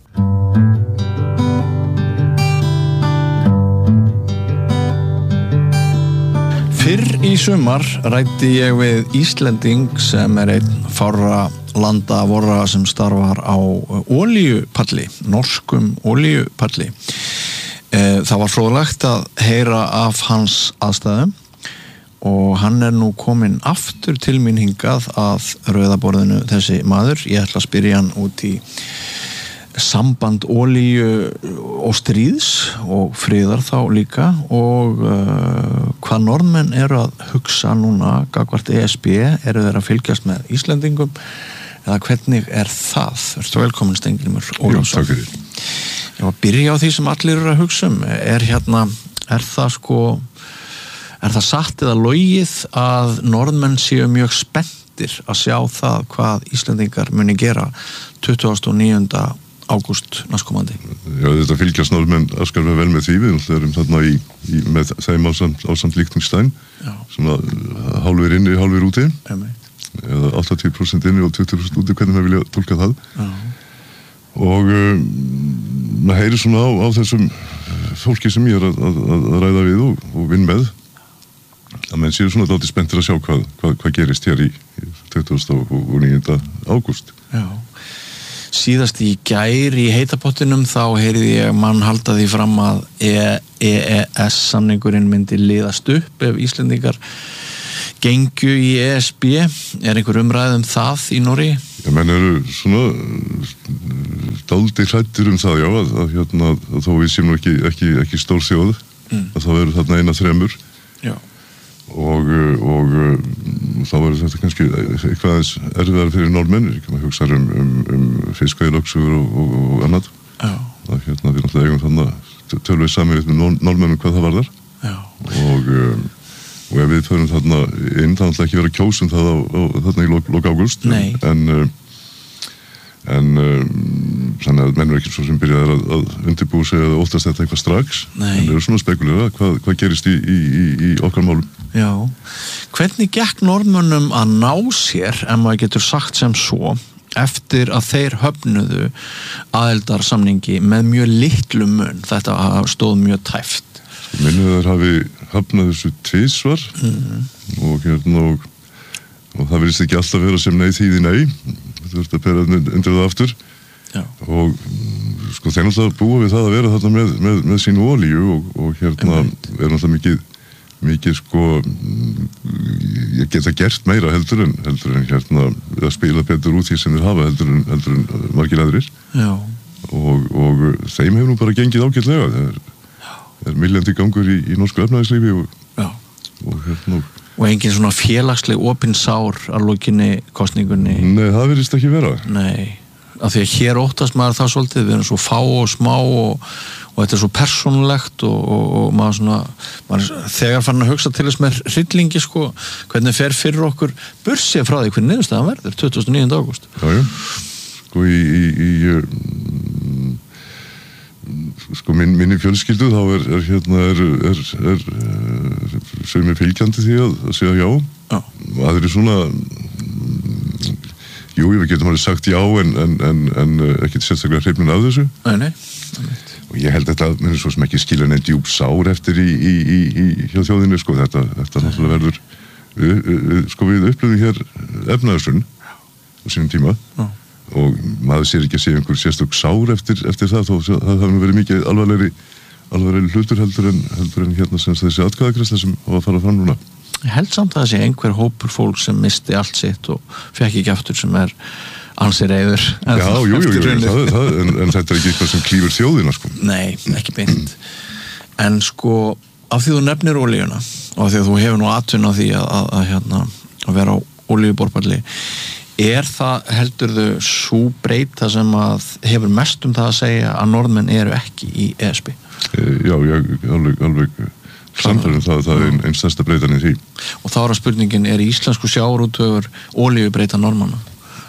Fyrr í sumar ræddi ég við Íslending sem er einn fárra landa vorra sem starfar á olíupalli, norskum olíupalli. Það var fróðlegt að heyra af hans aðstæðum og hann er nú kominn aftur til mín hingað að rauðaborðinu þessi maður. Ég ætla að spyrja hann út í samband olíu og stríðs og friðar þá líka og uh, hvað norðmenn eru að hugsa núna gagnvart E S B, eru þeir að fylgjast með Íslendingum eða hvernig er það? Ertu velkomin Steingrímur Ólafsson? Já, takk fyrir. Ég var að byrja á því sem allir eru að hugsa um. Er hérna, er það sko Er það satt eða logið að norðmenn séu mjög spenntir að sjá það hvað Íslendingar muni gera tuttugasta og níunda ágúst næstkomandi? Já, þetta fylgjast norðmenn afskaplega vel með því. Við erum þarna í, í, með þeim ásamt, ásamt Liechtenstein sem að hálfur inni, hálfur úti. Eða áttatíu prósent inni og tuttugu prósent úti, hvernig maður vilja tólka það. Já. Og um, maður heyrir svona á, á þessum fólki sem ég er að, að, að ræða við og, og vinn með að menn séu svona dálítið spenntir að sjá hvað, hvað, hvað gerist hér í, í tuttugasta og níunda ágúst. Já. Síðast í gær í heitapottinum þá heyrði ég mann halda því fram að E E S-samningurinn myndi liðast upp ef Íslendingar gengju í E S B. Er einhver umræð um það í Noregi? Já, menn eru svona dálítið hræddir um það, já, að, að, hérna, að þó við séum nú ekki, ekki, ekki stór þjóð, mm. að þá eru þarna eina þremur. Já. Og, og þá verður þetta kannski eitthvað aðeins erfiðar fyrir Norðmenn, maður hugsa um, um, um fiskveiðilögsögur og, og, og annað. Já. Það hérna við náttúrulega eigum þannig tölvið samið með Norðmennum hvað það varðar. Já. Og, um, og ef við förum þarna inn, það náttúrulega ekki vera kjósum það á, á, þarna í lok, lok ágúst. Nei. En, en um, þannig að menn er ekki svo sem byrjaði að, að undirbúa sig eða óttast þetta eitthvað strax. Nei. En það eru svona spekulera hvað, hvað gerist í, í, í, í okkar málum. Já, hvernig gekk Norðmönnum að ná sér, en maður getur sagt sem svo, eftir að þeir höfnuðu aðildarsamningi með mjög litlu mun, þetta stóð mjög tæft? Minnið þeir hafi höfnað þessu tvisvar mm. og, hérna, og, og það verðist ekki alltaf vera sem nei þýði nei, þetta verðist að bera undir það aftur. Já. Og sko þeir náttúrulega búa við það að vera þarna með, með, með sínu olíu og, og hérna er náttúrulega mikið mikið sko ég geta gert meira heldur en heldur en hérna að spila betur út því sem þeir hafa heldur en, heldur en margir aðrir. Já. Og, og þeim hefur nú bara gengið ágætlega. Það er, er milljandi gangur í, í norsku efnahagslífi og, og hérna og engin svona félagsleg opin sár að lokinni kosningunni. Nei, það virðist ekki vera. Nei, af því að hér óttast maður það svolítið, við erum svo fá og smá og og þetta er svo persónulegt og, og, og maður svona maður þegar fann að hugsa til þess með hryllingi sko, hvernig fer fyrir okkur bursið frá því hvernig niðurstaðan verður tuttugasta og níunda ágúst. Já, já, sko í, í, í um, sko minn, minni fjölskyldu þá er, er hérna er, er, er, er sögum ég fylgjandi því að, að segja já, já. Og það er svona jú, við getum alveg sagt já en, en, en, en ekkert sérstaklega hrifnin af þessu. Nei, nei, nei. Og ég held að þetta mér svo sem ekki skilja neitt djúp sár eftir í, í, í, í hjá þjóðinni, sko, þetta, þetta náttúrulega verður, við, við, sko við upplöfum hér efnaðarsunn á sínum tíma Já. Og maður sér ekki að segja einhver sérstök sár eftir, eftir það, þó það hafa verið mikið alvarlegri, alvarlegri hlutur heldur en, heldur en hérna sem þessi atkvæðagreiðsla sem á að fara fram núna. Ég held samt að það sé einhver hópur fólk sem misti allt sitt og fekk ekki aftur sem er ansi reyður. Já, jú, jú, jú, það, það, en, en þetta er ekki eitthvað sem klífur þjóðina, sko. Nei, ekki beint. En sko, af því þú nefnir olíuna og af því að þú hefur nú atvinna á því að, að, að, hérna, að vera á olíuborpalli, er það, heldurðu, sú breyta sem að hefur mest um það að segja að Norðmenn eru ekki í E S B? E, já, ég alveg, alveg samfélum það, það er einn ein stærsta breytan í því. Og þá er að spurningin, er íslensku sjávarútvegur olíubreyta Norðmanna?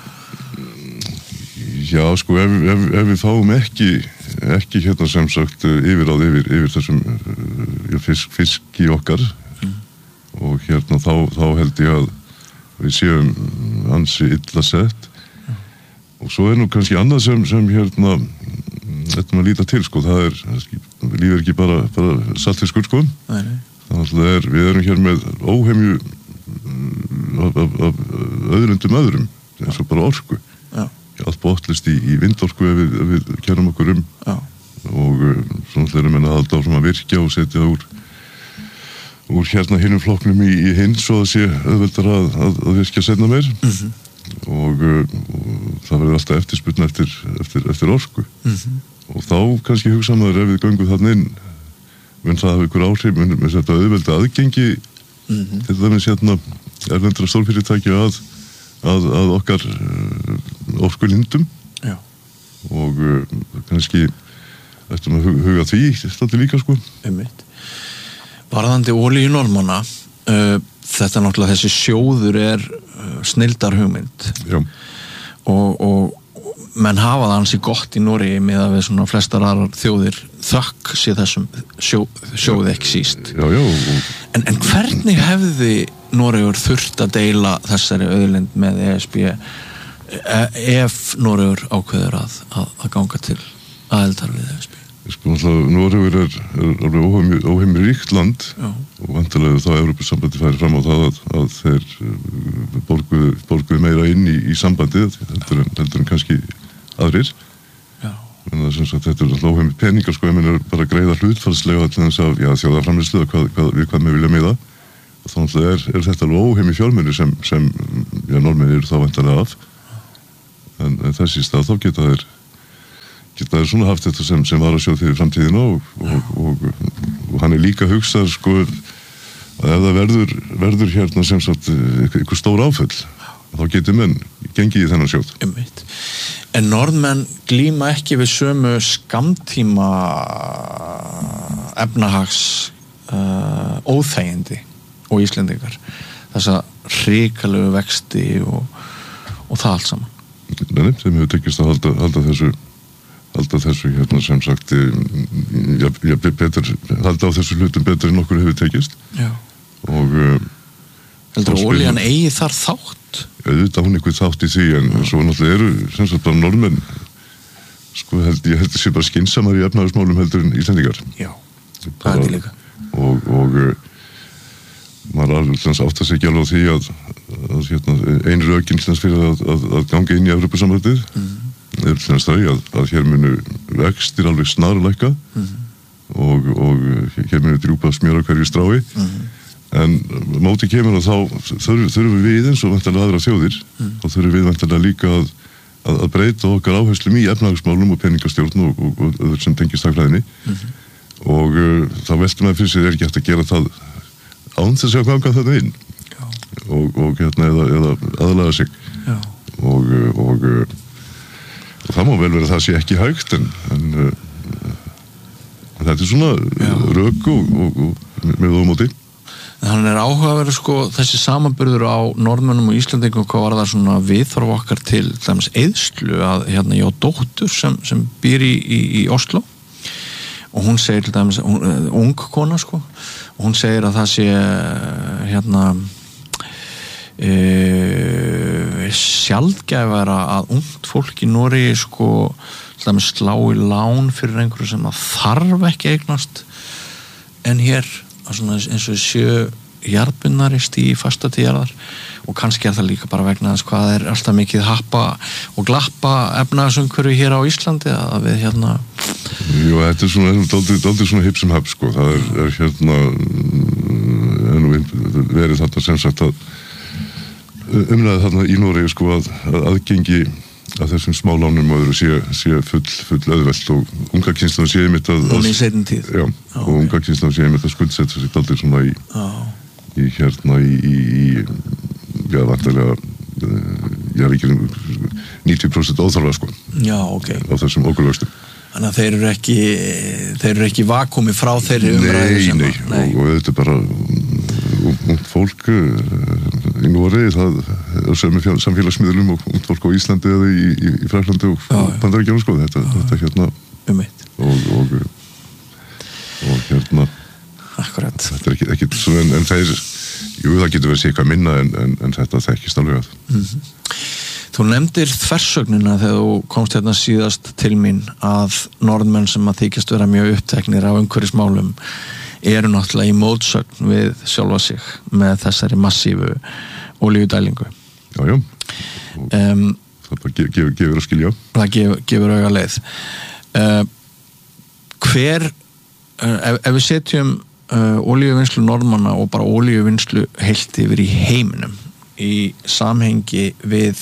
Já, sko, ef, ef, ef við fáum ekki, ekki hérna sem sagt yfiráð yfir, yfir þessum uh, fisk, fisk í okkar mm. og hérna þá, þá held ég að við séum ansi illa sett mm. og svo er nú kannski annað sem, sem hérna þetta maður líta til, sko, það er lífið er ekki bara, bara saltfiskur, sko nei, nei. Þannig að er, við erum hér með óhemju af, af, af auðlundum öðrum eins og bara orku Já. Allt bóttlist í, í vindorku ef við, við kærum okkur um Já. Og svona erum við að halda áfram að virkja og setja úr úr hérna hinum flokknum í, í hinn svo að sé auðveldar að, að, að virkja seinna meir mm-hmm. og, og það verður alltaf eftirspurn eftir, eftir, eftir orku mm-hmm. og þá kannski hugsa maður ef við göngum þarna inn mun það hafa ykkur áhrif mun með þetta auðvelda aðgengi mm-hmm. til dæmis hérna erlendra stórfyrirtæki að Að, að okkar uh, orkulindum Já. Og uh, kannski eftir að huga því þetta líka sko Einmitt. Varðandi olíu Norðmanna uh, þetta náttúrulega þessi sjóður er uh, snilldar hugmynd Já. Og, og menn hafa það ansi gott í Noregi með að við svona flestar aðrar þjóðir þökk sé þessum sjó, sjóði ekki síst já, já, og... en, en hvernig hefði Noregur þurft að deila þessari auðlind með E S B ef Noregur ákveður að, að, að ganga til aðildar við E S B? Sko, Noregur er, er alveg óheimur ríkt land Já. og vantarlega þá Evrópusambandi færi fram á það að, að þeir borguðu, borguðu meira inn í, í sambandið heldur en, heldur en kannski aðrir. Já. En það, sagt, þetta er alltaf óheimur peningar, sko, ef mann er bara að greiða hlutfallslega allir þess að þjóðarframleiðslu og hvað, hvað, við hvað með vilja miða. Þannig að er, er þetta alveg óheimur fjármunir sem, sem já, normenn eru þá vantarlega af. En, en þessi stað þá geta þeir geta þeir svona haft þetta sem, sem var að sjá fyrir framtíðina og, og, og, og hann er líka hugsað, sko, að ef það verður, verður hérna sem sagt eitthvað stór áföll, þá getur menn gengið í þennan sjóð. Einmitt. En norðmenn glíma ekki við sömu skammtíma efnahags uh, óþægindi og Íslendingar, þessa hrikalegu vexti og, og það allt saman. Nei, þeim hefur tekist að halda, halda þessu halda þessu hérna sem sagt ja, ja, betur, halda á þessu hlutum betur en okkur hefur tekist. Já. Og heldur að olían eigi þar þátt? Auðvitað hún eitthvað þátt í því en Já. Svo náttúrulega eru sem sagt bara norðmenn, sko held ég held að sé bara skynsamar í efnahagsmálum heldur en Íslendingar. Já, það er líka. Og, og maður alveg átt að segja alveg á því að, að hérna, ein rökin fyrir að, að, að ganga inn í Evrópusambandið mm. er hljóðast þau að, að hér munu vextir alveg snarlækka mm. og, og hér munu drjúpa smjör á hverju strái mm. en móti kemur að þá þurfum, þurfum við eins og vantarlega aðra þjóðir mm. og þurfum við vantarlega líka að, að, að breyta okkar áherslum í efnahagsmálum og peningastjórn og, og, og, og sem tengist hagfræðinni mm. og uh, þá veltum við fyrir sig er ekki hægt að gera það án þess að ganga þetta inn og, og hérna eða, eða aðlaga sig Já. og, og, og það má vel vera það sé ekki hægt en, en uh, þetta er svona Já. Rök og, og, og með ómóti. Hann er áhugaverður sko þessi samanburður á norðmönnum og Íslandingum hvað var það svona viðþorf okkar til dæmis eyðslu að hérna ég á dóttur sem, sem býr í, í, í Oslo og hún segir til dæmis, hún, ung kona sko og hún segir að það sé hérna e, sjaldgæfara að ungt fólk í Noregi sko til dæmis slá í lán fyrir einhverju sem að þarf ekki eignast en hér svona eins og sjö jarðbundnar í stíi fasta til jarðar og kannski er það líka bara vegna þess hvað er alltaf mikið happa og glappa efnahagsumhverfi hér á Íslandi að við hérna Jú, þetta er svona, dálítið svona hip sem hap sko, það er, er hérna en verið þarna sem sagt að umræðið þarna í Noregi sko að, að aðgengi að þessum smálánum og öðru sé, sé full, full auðvelt og unga kynslun sé einmitt að og í seinni tíð já, ah, og unga kynslun sé einmitt að skuldsetta sig dálítið svona í, ah. í hérna í, í, í já, vantarlega ég er ekki níutíu prósent óþarfa sko já, ok á þessum okkurlaustum. Þannig að þeir eru ekki þeir eru ekki vakumi frá þeirri umræðu nei, sem nei, að, nei, og, og þetta er bara ungt fólk í Noregi, það er sem samfélagsmiðlum og ungt fólk á Íslandi eða í, í, í Fraklandi og Bandaríkjunum sko, þetta, þetta hérna um og, og, og hérna akkurat þetta er ekki, ekki svona en, en þeir jú, það getur verið sér eitthvað minna en, en, en þetta þekkist alveg að mm-hmm. Þú nefndir þversögnina þegar þú komst hérna síðast til mín að norðmenn sem að þykjast vera mjög uppteknir af umhverfismálum eru náttúrulega í mótsögn við sjálfa sig með þessari massífu olíudælingu. Já, já. Um, það bara gef, gef, gefur að skilja. Það gef, gefur auga leið. Uh, hver, uh, ef, ef við setjum uh, olíuvinnslu norðmanna og bara olíuvinnslu heilt yfir í heiminum í samhengi við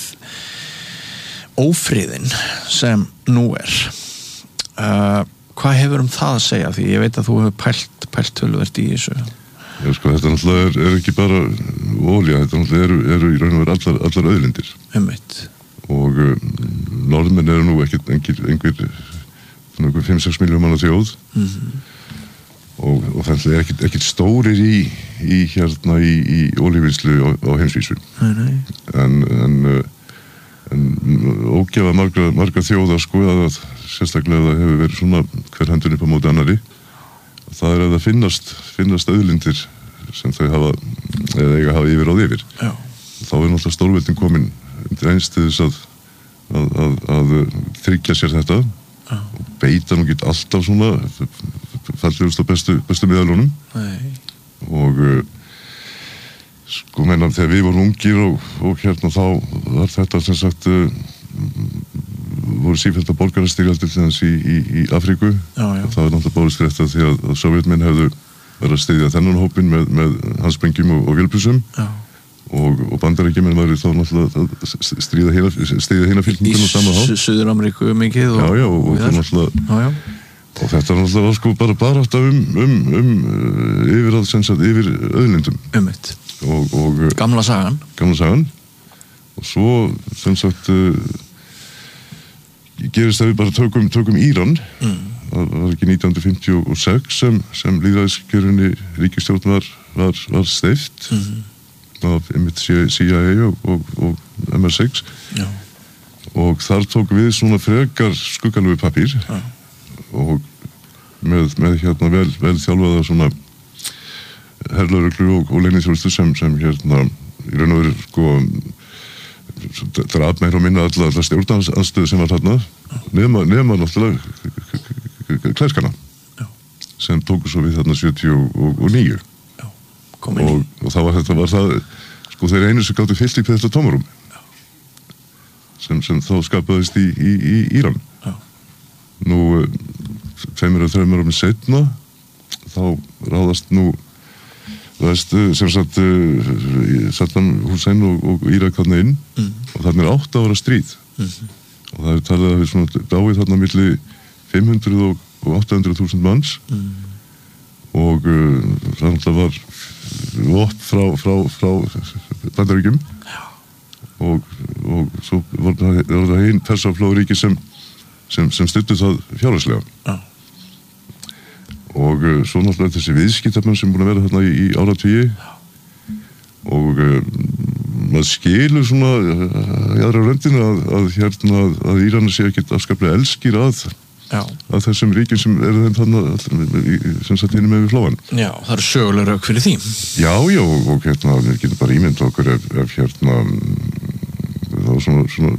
ófriðin sem nú er uh, hvað hefur um það að segja því ég veit að þú hefur pælt, pælt töluvert í þessu Já sko þetta náttúrulega er, er ekki bara olía, þetta náttúrulega eru, eru í raun og veru allar, allar auðlindir Einmitt. og uh, norðmenn eru nú ekki einhver, einhver, einhver fimm sex milljón manna þjóð mm-hmm. og, og það er ekkert, ekkert stórir í, í hérna í, í olíuvinnslu á, á heimsvísu nei, nei. en, en, en ógefa marga, marga þjóða sko að sérstaklega það hefur verið svona hver hendur upp á móti annari það er að það finnast, finnast auðlindir sem þau hafa eða eiga hafa yfir á yfir Já. þá er náttúrulega stórveldin komin undir einst til þess að, að, að, að tryggja sér þetta Já. og beita nú ekki alltaf svona fallegust og bestu, bestu miðalunum. Nei. Og uh, sko meina þegar við vorum ungir og, og hérna þá var þetta sem sagt uh, voru sífellt að borgarastyrjaldir til þess í, í, í Afríku. Já, já. Það var náttúrulega bárust frétta því að, að Sovétmenn hefðu verið að styðja þennan hópinn með, með handsprengjum og, og vélbyssum. Já. Og, og Bandaríkjamenn væri þá náttúrulega að stríða hina, stríða hina fylkinguna saman þá. Í Suður-Ameríku mikið og... Já, já, og, og það náttúrulega... Já, já. Og þetta náttúrulega var sko bara bara alltaf um, um, um yfir að sem sagt yfir auðlindum. Ummitt. Og, og... Gamla sagan. Gamla sagan. Og svo, sem sagt, uh, gerist að við bara tökum, tökum Íran. Mm. Það var ekki nítján hundruð fimmtíu og sex sem, sem lýðræðiskjörinni ríkisstjórn var, var, var steypt. Mm. Af einmitt C I A og, og, og M I six. Já. Og þar tók við svona frekar skuggalögu pappír. Já. Og með, með hérna vel, vel þjálfaða svona herlauruglu og, og leyniþjónustu sem, sem hérna í raun og veru sko draf meira og minna alla, alla stjórnanstöðu sem var þarna nema, nema náttúrulega kleskana sem tóku svo við þarna sjötíu og níu. Og, og það var þetta var það sko þeir einu sem gáttu fyllt í þetta tómarum sem, sem þá skapaðist í, í, í Íran. Já. Nú tveimur og þreimur árum seinna þá ráðast nú ræðist sem sagt Saddam Hussein og, og Írak þarna inn mm. og þarna er átta ára stríð mm. og það er talið að við svona dáið þarna milli fimm hundruð og átta hundruð þúsund manns mm. og uh, það náttúrulega var vopn frá, frá, frá Bandaríkjum og, og svo var það, var það einn persaflóðuríki sem, sem, sem styddu það fjárhagslega. Já. Og uh, svo náttúrulega þessi viðskiptamenn sem búin að vera þarna í, í áratugi og uh, maður skilur svona uh, í aðra röndinu að, að hérna að Íranar sé ekkert afskaplega elskir að Já. Að þessum ríkjum sem eru þeim þannig sem satt hinni með við flóan. Já, það eru sögulega rauk fyrir því. Já, já, og, og hérna við getum bara ímynd okkur ef, ef hérna þá svona, svona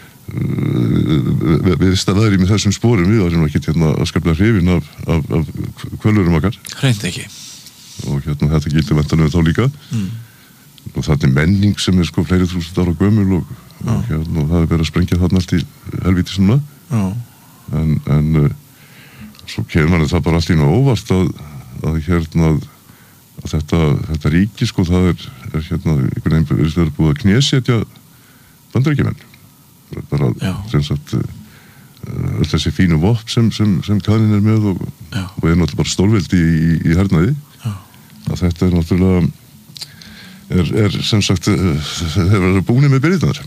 uh, við staðaðir í með þessum sporum við varum ekki hérna afskaplega hrifin af, af, af kvölurum okkar. Hreint ekki. Og hérna þetta gildi vantanlega þá líka. Mm. Og það er menning sem er sko fleiri þúsund ára gömul og, og hérna og það er verið að sprengja þarna allt í helvíti svona. Já. En, en uh, svo kemur manni það bara allt í nú óvart að, að hérna að þetta, þetta ríki sko það er, er hérna einhvern veginn er búið að knésetja Bandaríkjamenn bara sem sagt uh, öll þessi fínu vopn sem, sem, sem Kanin er með og, og er náttúrulega bara stórveldi í, í, í hernaði Já. Að þetta er náttúrulega er, er sem sagt uh, þeir verður búinir með byrðinar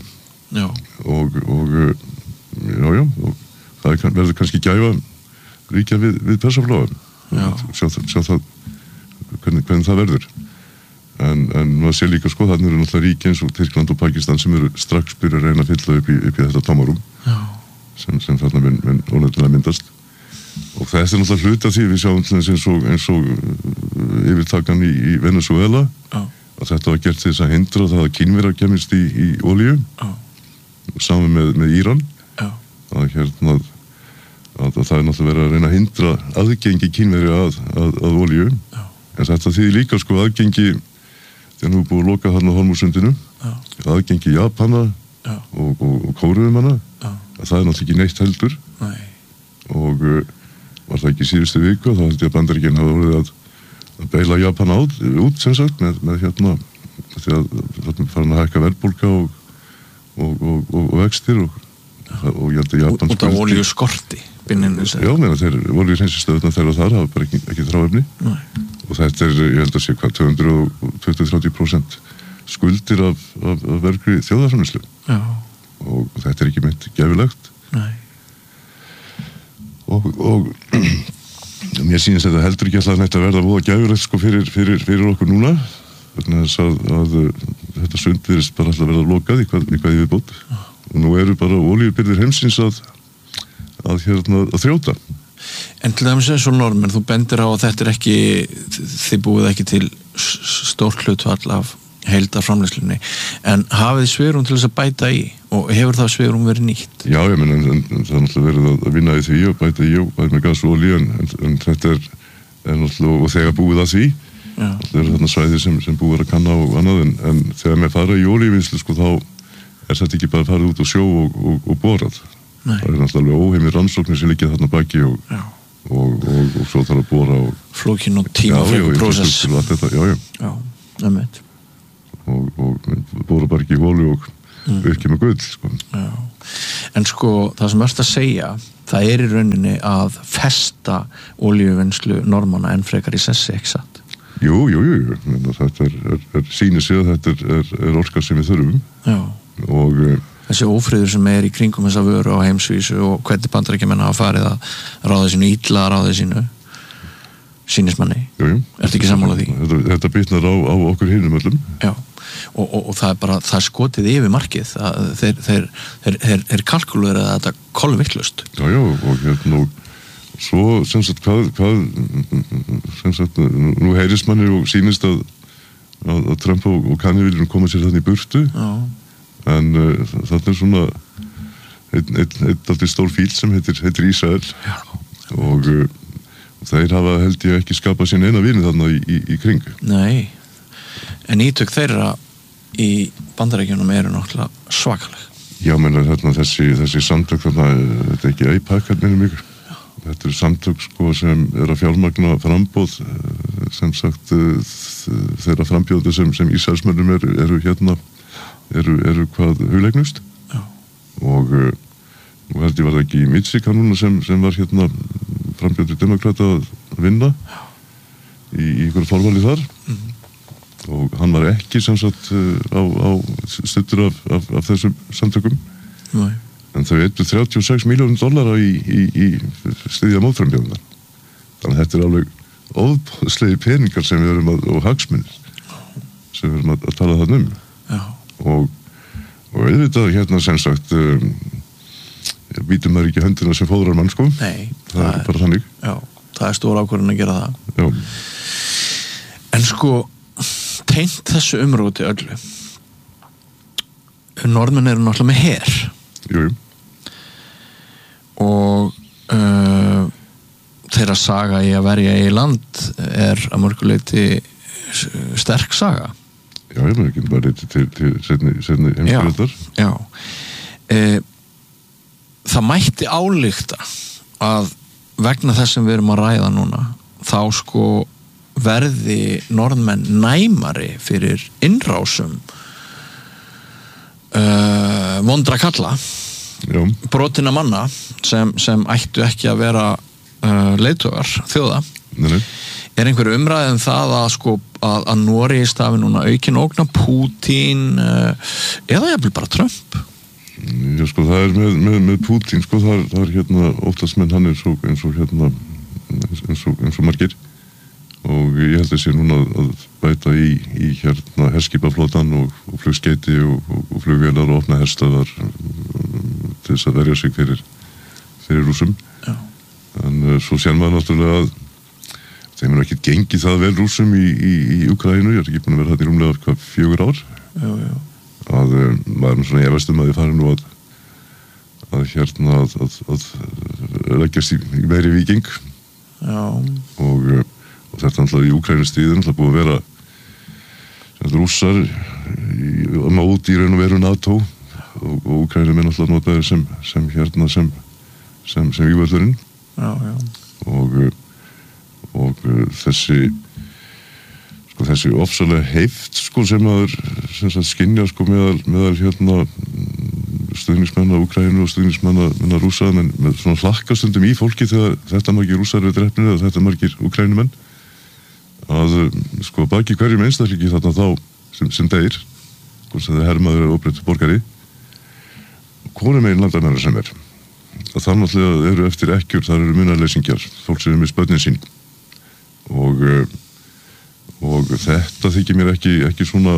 og, og uh, já já og það kann, verður kannski gæfa ríkja við, við persaflóðum sjá, sjá það hvernig, hvernig það verður en, en maður sé líka sko þannig eru náttúrulega ríki eins og Tyrkland og Pakistan sem eru strax byrja að reyna að fylla upp í, upp í þetta tómarum sem, sem þarna minn, minn ónefnilega myndast og þetta er náttúrulega hluta því við sjáum eins og, eins og yfirtakan í, í Venezuela Já. Að þetta var gert til þess að hindra það að Kínverjar kemist í, í olíu saman með, með Íran Já. Að hérna að, að það er náttúrulega verið að reyna að hindra aðgengi Kínverja að, að, að olíu Já. En þetta þýðir líka sko aðgengi þegar nú er búið að loka þarna á Hormúzsundinu aðgengi Japana Já. og, og, og Kóruumanna að það er náttúrulega ekki neitt heldur Nei. Og uh, var það ekki síðustu viku þá held ég að Bandaríkinn hafa orðið að, að beila Japana át, út sem sagt með, með hérna því að það er farin að hækka verðbólga og, og, og, og, og vextir og og ég held að Japan út af olíu skorti já, meina þeir olíu hreinsistöðuna þeirra þar hafa bara ekki, ekki þráefni og þetta er, ég held að sé hvað tvö hundruð tuttugu til þrjátíu prósent skuldir af, af, af verkri þjóðarframleiðslu og þetta er ekki mynd gæfilegt Nei. og, og mér sýnist þetta heldur ekki alltaf neitt að verða voða gæfilegt sko fyrir, fyrir, fyrir okkur núna þannig að, að þetta sund virðist bara alltaf verða lokað í hvað, í hvað ég við bótt og nú eru bara olíubirgðir heimsins að, að, hérna, að þrjóta. En til dæmis eins og normen, þú bendir á að þetta er ekki, þið búið ekki til stór hlutfall af heildarframleiðslunni, en hafið svigrúm til þess að bæta í og hefur það svigrúm verið nýtt? Já, ég menn, en, en, en það er náttúrulega verið að vinna í því og bæta í og bæta með gas og olíu en, en, en þetta er, er náttúrulega og þegar búið að því það eru þarna svæði sem, sem búið að kanna og annað en, en þegar maður fara í olíuvinnslu sko þá er þetta ekki bara farið út á sjó og, og, og borað. Nei. Það er náttúrulega óheimir rannsóknir sem liggja þarna baki og, og, og, og, og svo þarf að bora og flókin og tímafrekur prósess. Já, já. Já, einmitt. Og, og bora bara ekki í hólu og mm. ekki með gull, sko. Já. En sko, það sem erst að segja, það er í rauninni að festa olíuvinnslu normanna en frekar í sessi, ekki satt? Jú, jú, jú, jú. Þetta er, er, er sýnir sig að þetta er, er, er orka sem við þurfum. Já. Og þessi ófriður sem er í kringum þessa vöru á heimsvísu og hvernig Bandaríkjamenn hafa farið að ráða sínu illa að ráða sínu sýnismanni. Jú, jú. Ertu ekki sammála því? Þetta, þetta bitnar á, á okkur hinum öllum. Já, og, og, og það er bara, það er skotið yfir markið. Það, þeir, þeir, þeir, þeir, þeir kalkulera þetta kolvittlust. Já, já, og hérna og svo, sem sagt, hvað, hvað sem sagt, nú heyrist manni og sýnist að, að, að Trump og, og Kanye viljum koma sér þannig í burtu. Já. En uh, þetta er svona einn ein, ein, ein stór fíl sem heitir, heitir Ísrael og uh, þeir hafa held ég ekki skapað sín eina vini þarna í, í, í kring. Nei, en ítök þeirra í Bandaríkjunum eru náttúrulega svakaleg. Já, menn hérna þessi, þessi samtök þarna, þetta er ekki AIPAC minnum ykkur. Þetta eru samtök sko sem er að fjármagna frambóð sem sagt þeirra frambjóðu sem, sem Ísraelsmönnum eru, eru hérna eru, eru hvað hugleignust. Já. Og og held ég var það ekki í Michigan núna sem, sem var hérna frambjóður demokrata að vinna í, í ykkur forvali þar. Mm-hmm. Og hann var ekki sem sagt á, á stuttur af, af, af þessum samtökum. Nei. En þau eittu þrjátíu og sex milljónir dollara í, í, í stiðja mótframbjóðunar. Þannig að þetta er alveg ofboðslegir peningar sem við erum að, og hagsmunir sem við erum að, að tala þarna um. Já. Og, og auðvitað hérna sem sagt um, vítum maður ekki höndina sem fóðrar mann sko. Nei, það, það er bara þannig. Já, það er stór ákvörðun að gera það. Já. En sko, tengt þessu umróti öllu. Norðmenn eru náttúrulega með her. Jú, jú. Og uh, þeirra saga í að verja í land er að mörguleiti sterk saga. Já, ég maður ekki bara til, til, til seinni, seinni heimsstyrjaldar. Já, já. E, það mætti álykta að vegna þess sem við erum að ræða núna, þá sko verði norðmenn næmari fyrir innrásum uh, vondra kalla, já. Brotina manna sem, sem ættu ekki að vera uh, leiðtogar þjóða. Nei, nei. Er einhver umræðið um það að sko að, að Noregi stafi núna aukin ógna Pútín uh, eða jafnvel bara Trump? Já sko það er með, með, með Pútín sko það er, það er hérna óttast menn hann er svo, eins og hérna eins og, eins og margir og ég held að sé núna að bæta í, í hérna herskipaflotan og, og flugskeiti og, og, og flugvélar og opna herstöðar til þess að verja sig fyrir, fyrir Rússum. Já. En uh, svo sér maður náttúrulega að þeim er ekki gengið það vel Rússum í, í, í Úkraínu, ég er ekki búin að vera hætti rúmlega hvað fjögur ár. Já, já. Að uh, maður svona ég veist um að ég fari nú að að hérna að, að, að leggjast í, í meiri viking. Já. Og uh, og þetta náttúrulega í Úkrænustríðin náttúrulega búið að vera sem Rússar í mót í raun og veru NATO og, og Úkrænum er náttúrulega notaður sem, sem hérna sem sem, sem vývöllurinn. Já, já. Og og þessi sko þessi ofsalega heift sko sem maður sem sagt skynja sko meðal, meðal hérna stuðningsmenn af Úkrænu og stuðningsmenn af Rússa en með svona hlakkastundum í fólki þegar þetta margir Rússar eru drepnir eða þetta margir Úkrænumenn að sko baki hverjum einstaklingi þarna þá sem, sem deyr hvort það er hermaður eða óbreyttur borgari hvorum einn landamæra sem er að það náttúrulega eru eftir ekkjur þar eru munarleysingjar, fólk sem er með spötnin sín og og þetta þykir mér ekki ekki svona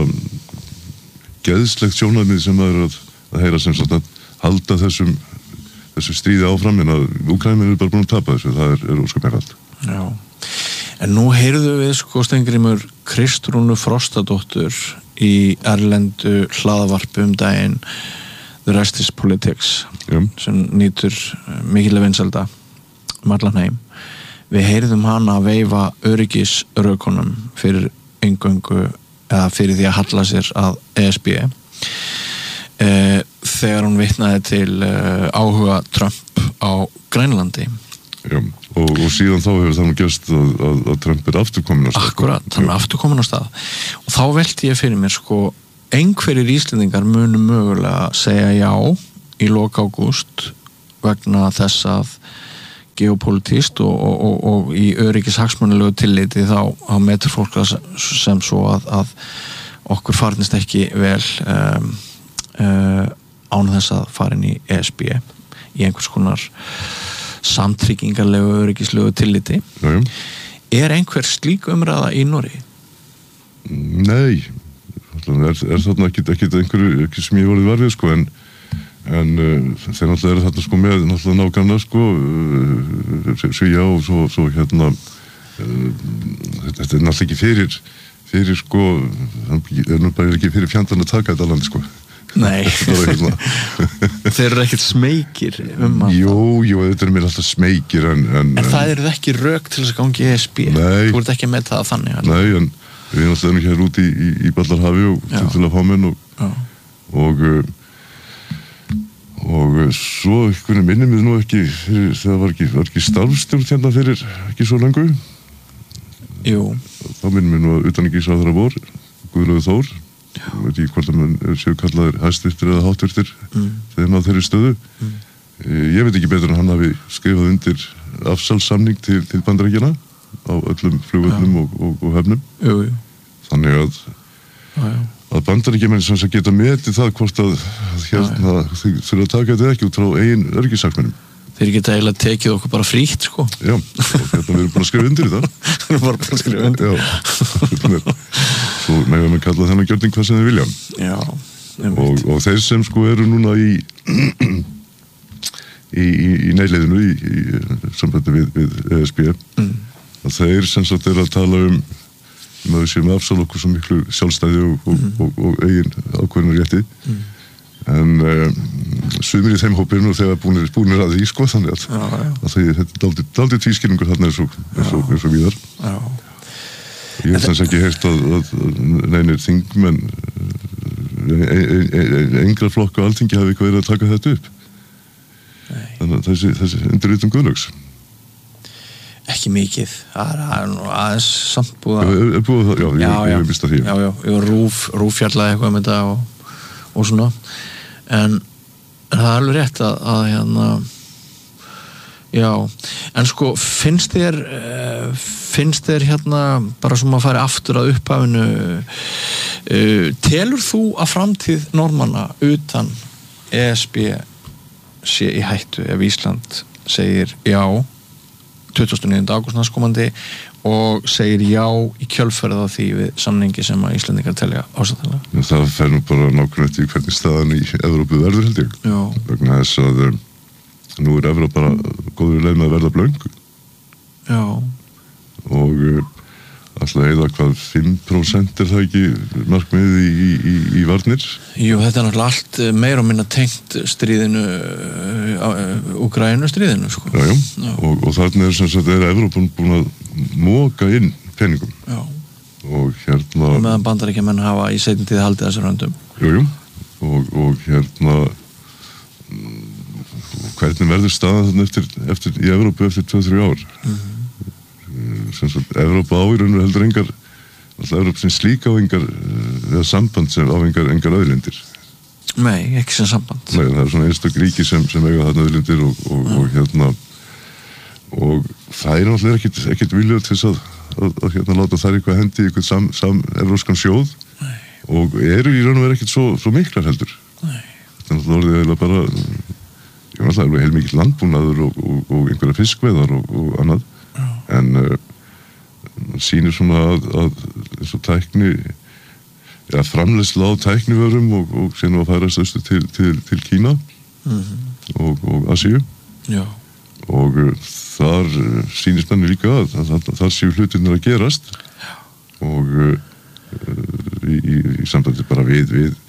geðslegt sjónarmið sem maður er að, að heyra sem sagt að halda þessum þessu stríði áfram en að Úkraína er bara búin að tapa þessu, það er, er óskapmerkalt. Já. En nú heyrðu við sko Steingrímur Kristrúnu Frostadóttur í erlendu hlaðavarpi um daginn The Rest is Politics Já. sem nýtur mikilvæg vinsælda um allan heim. Við heyrðum hana að veifa öryggisrökunum fyrir eingöngu eða fyrir því að halla sér að E S B e, þegar hún vitnaði til e, áhuga Trump á Grænlandi. Já, og, og síðan þá hefur það nú gerst að, að, að Trump er afturkomin á stað. Akkurat, hann er afturkomin á stað. Og þá velti ég fyrir mér, sko, einhverjir Íslendingar munu mögulega segja já í lok ágúst vegna þess að geopolítískt og, og, og, og í öryggishagsmunalegu tilliti þá, þá metur fólk sem svo að, að okkur farnist ekki vel um, uh, án þess að fara inn í E S B í einhvers konar samtryggingarlegu öryggislegu tilliti. Já, já. Er einhver slík umræða í Noregi? Nei, er, er þarna ekki, ekki einhverju ekki sem ég vorið varfið sko en en uh, þeir náttúrulega eru þarna sko með náttúrulega nákvæmlega sko uh, Svíja og svo, svo hérna uh, þetta er náttúrulega ekki fyrir fyrir sko það er náttúrulega ekki fyrir fjandan að taka þetta landi sko. Nei hérna. Þeir eru ekkert smekir um að Jú, jú, þetta er mér alltaf smekir en, en, en það eru ekki rök til þess að gangi E S B. Nei. Þú ert ekki með það þannig alveg. Nei, en við náttúrulega erum hér út í, í, í Ballarhafi og til, til að fá menn og Já. og og svo einhvern minnir mér nú ekki fyrir, það var ekki, var ekki starfstjórn hérna fyrir ekki svo lengu Jú. Þá minnir mér nú að utanríkisráðherra vor Guðlaugur Þór ég veit ekki hvort að mann séu kallaðir hæstvirtir eða háttvirtir mm. þegar maður þeirri stöðu mm. ég veit ekki betur en hann hafi skrifað undir afsalssamning til, til Bandaríkjanna á öllum flugvöllum og, og, og höfnum jú, jú. Þannig að já, já. að Bandaríkjamenn sem að geta metið það hvort að hérna þau þurfa að taka þetta ekki út frá eigin öryggishagsmunum. Þeir geta eiginlega tekið okkur bara frítt sko. Já, og hérna við erum bara að skrifa undir í það. Við erum bara að skrifa undir. Já, svo megum við kalla þennan gjörning hvað sem þið vilja. Já, og, og þeir sem sko eru núna í í, í, í neyleiðinu í, í sambandi við, við E S B mm. að þeir sem sagt eru að tala um um að við séum afsal okkur svo miklu sjálfstæði og, og, mm. og, og eigin ákveðnar rétti mm. en um, sumir í þeim hópinu og þegar búinir, búinir að því sko þannig að, já, já. að það, þetta er daldið, daldið tvískilningur þarna eins og, eins og, eins og víðar já. Ég hef þess ekki heyrt að, að neinir þingmenn engra flokk á Alþingi hafi eitthvað verið að taka þetta upp Nei. Þannig að þessi, þessi undirritun Guðlaugs ekki mikið, það er nú aðeins samt búið að er búið það, já, já, ég, ég hef vist að því já, já, ég var rúf, rúffjallaði eitthvað með þetta og, og svona en, en það er alveg rétt að, að hérna já, en sko finnst þér finnst þér hérna bara sem að fara aftur að upphafinu uh, telur þú að framtíð Norðmanna utan E S B sé í hættu ef Ísland segir já tuttugasta og níunda ágúst næstkomandi og segir já í kjölfarið á því við samningi sem að Íslendingar telja ásættanlega. Það fer nú bara nákvæmlega eftir hvernig staðan í Evrópu verður held ég. Já. Vegna þess að um, nú er Evrópa bara góður leið með að verða blöng. Já. Og uh, alltaf eða hvað fimm prósent er það ekki markmiðið í, í, í, í varnir? Jú, þetta er náttúrulega allt meira og minna tengt stríðinu Úkraínu stríðinu sko. Já, já, já. Og, og þarna er sem sagt er Evrópun búin að móka inn peningum. Já. Og hérna og meðan Bandaríkjamenn hafa í seinni tíð haldið þessar höndum. Jú, jú, og, og hérna hvernig verður staðan þarna eftir, eftir í Evrópu eftir tvö til þrjú ár? Mhm. Sem sagt, Evrópa á í raun og heldur engar alltaf Evrópa sem slík á engar eða samband sem á engar, engar auðlindir Nei, ekki sem samband Nei, það er svona einstak ríki sem, sem eiga þarna auðlindir og, og, mm. og hérna og það er náttúrulega ekkit, ekkit viljað til þess að, að, að hérna láta þær eitthvað hendi í eitthvað sam, sam evróskan sjóð Nei. Og eru í raun og verið ekkit svo, svo miklar heldur Nei. Þetta er náttúrulega orðið eiginlega bara ég var náttúrulega heilmikill landbúnaður og, og, og einhverja fiskveiðar og, og annað en uh, sýnir svona að, að eins og tækni ja, framleiðsla á tæknivörum og, og síðan að færast austur til, til, til Kína mm-hmm. og, og Asíu Já. Og uh, þar uh, sýnir manni líka að, að, að þar séu hlutirnir að gerast Já. Og uh, í, í, í sambandi bara við, við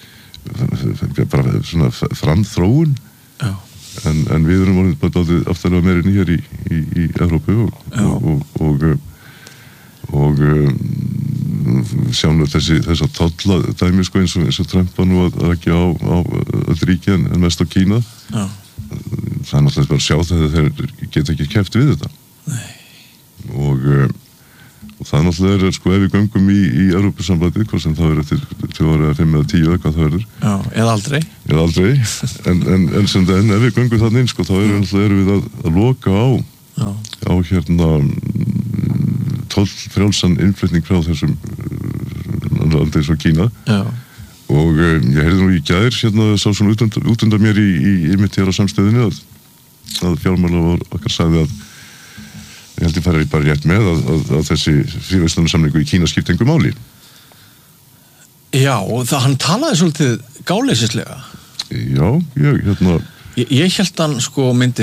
bara svona framþróun Já. en, en við erum orðið bara dálítið aftalega meiri nýjar í, í, í Evrópu og, og, og, og, og um, sjáum við þessi þessa tolla dæmi sko eins og, eins og Trump var nú að ekki á, á öll ríki en mest á Kína. Já. Það er náttúrulega bara að sjá það að þeir geta ekki keppt við þetta. Nei. Og og það náttúrulega er, sko, ef við göngum í, í Evrópusambandið, hvað sem það er eftir tvö ára, fimm eða tíu eða hvað það verður. Já, eða aldrei. Eða aldrei, en, en, en sem það, en ef við göngum þannig inn, sko, þá erum við, við að, að loka á, Já. á hérna toll frjálsan innflutning frá þessum landi eins og Kína. Já. Og um, ég heyrði nú í gær, hérna, sá svona út undan, út undan mér í, í, í mitt hér á samstöðinni að, að fjármála okkar sagði að ég held ég fara bara rétt með að, að, að þessi fríverslunarsamningu í Kína skipti engu máli. Já, og það, hann talaði svolítið gáleysislega. Já, ég, hérna... Ég, ég held hann sko myndi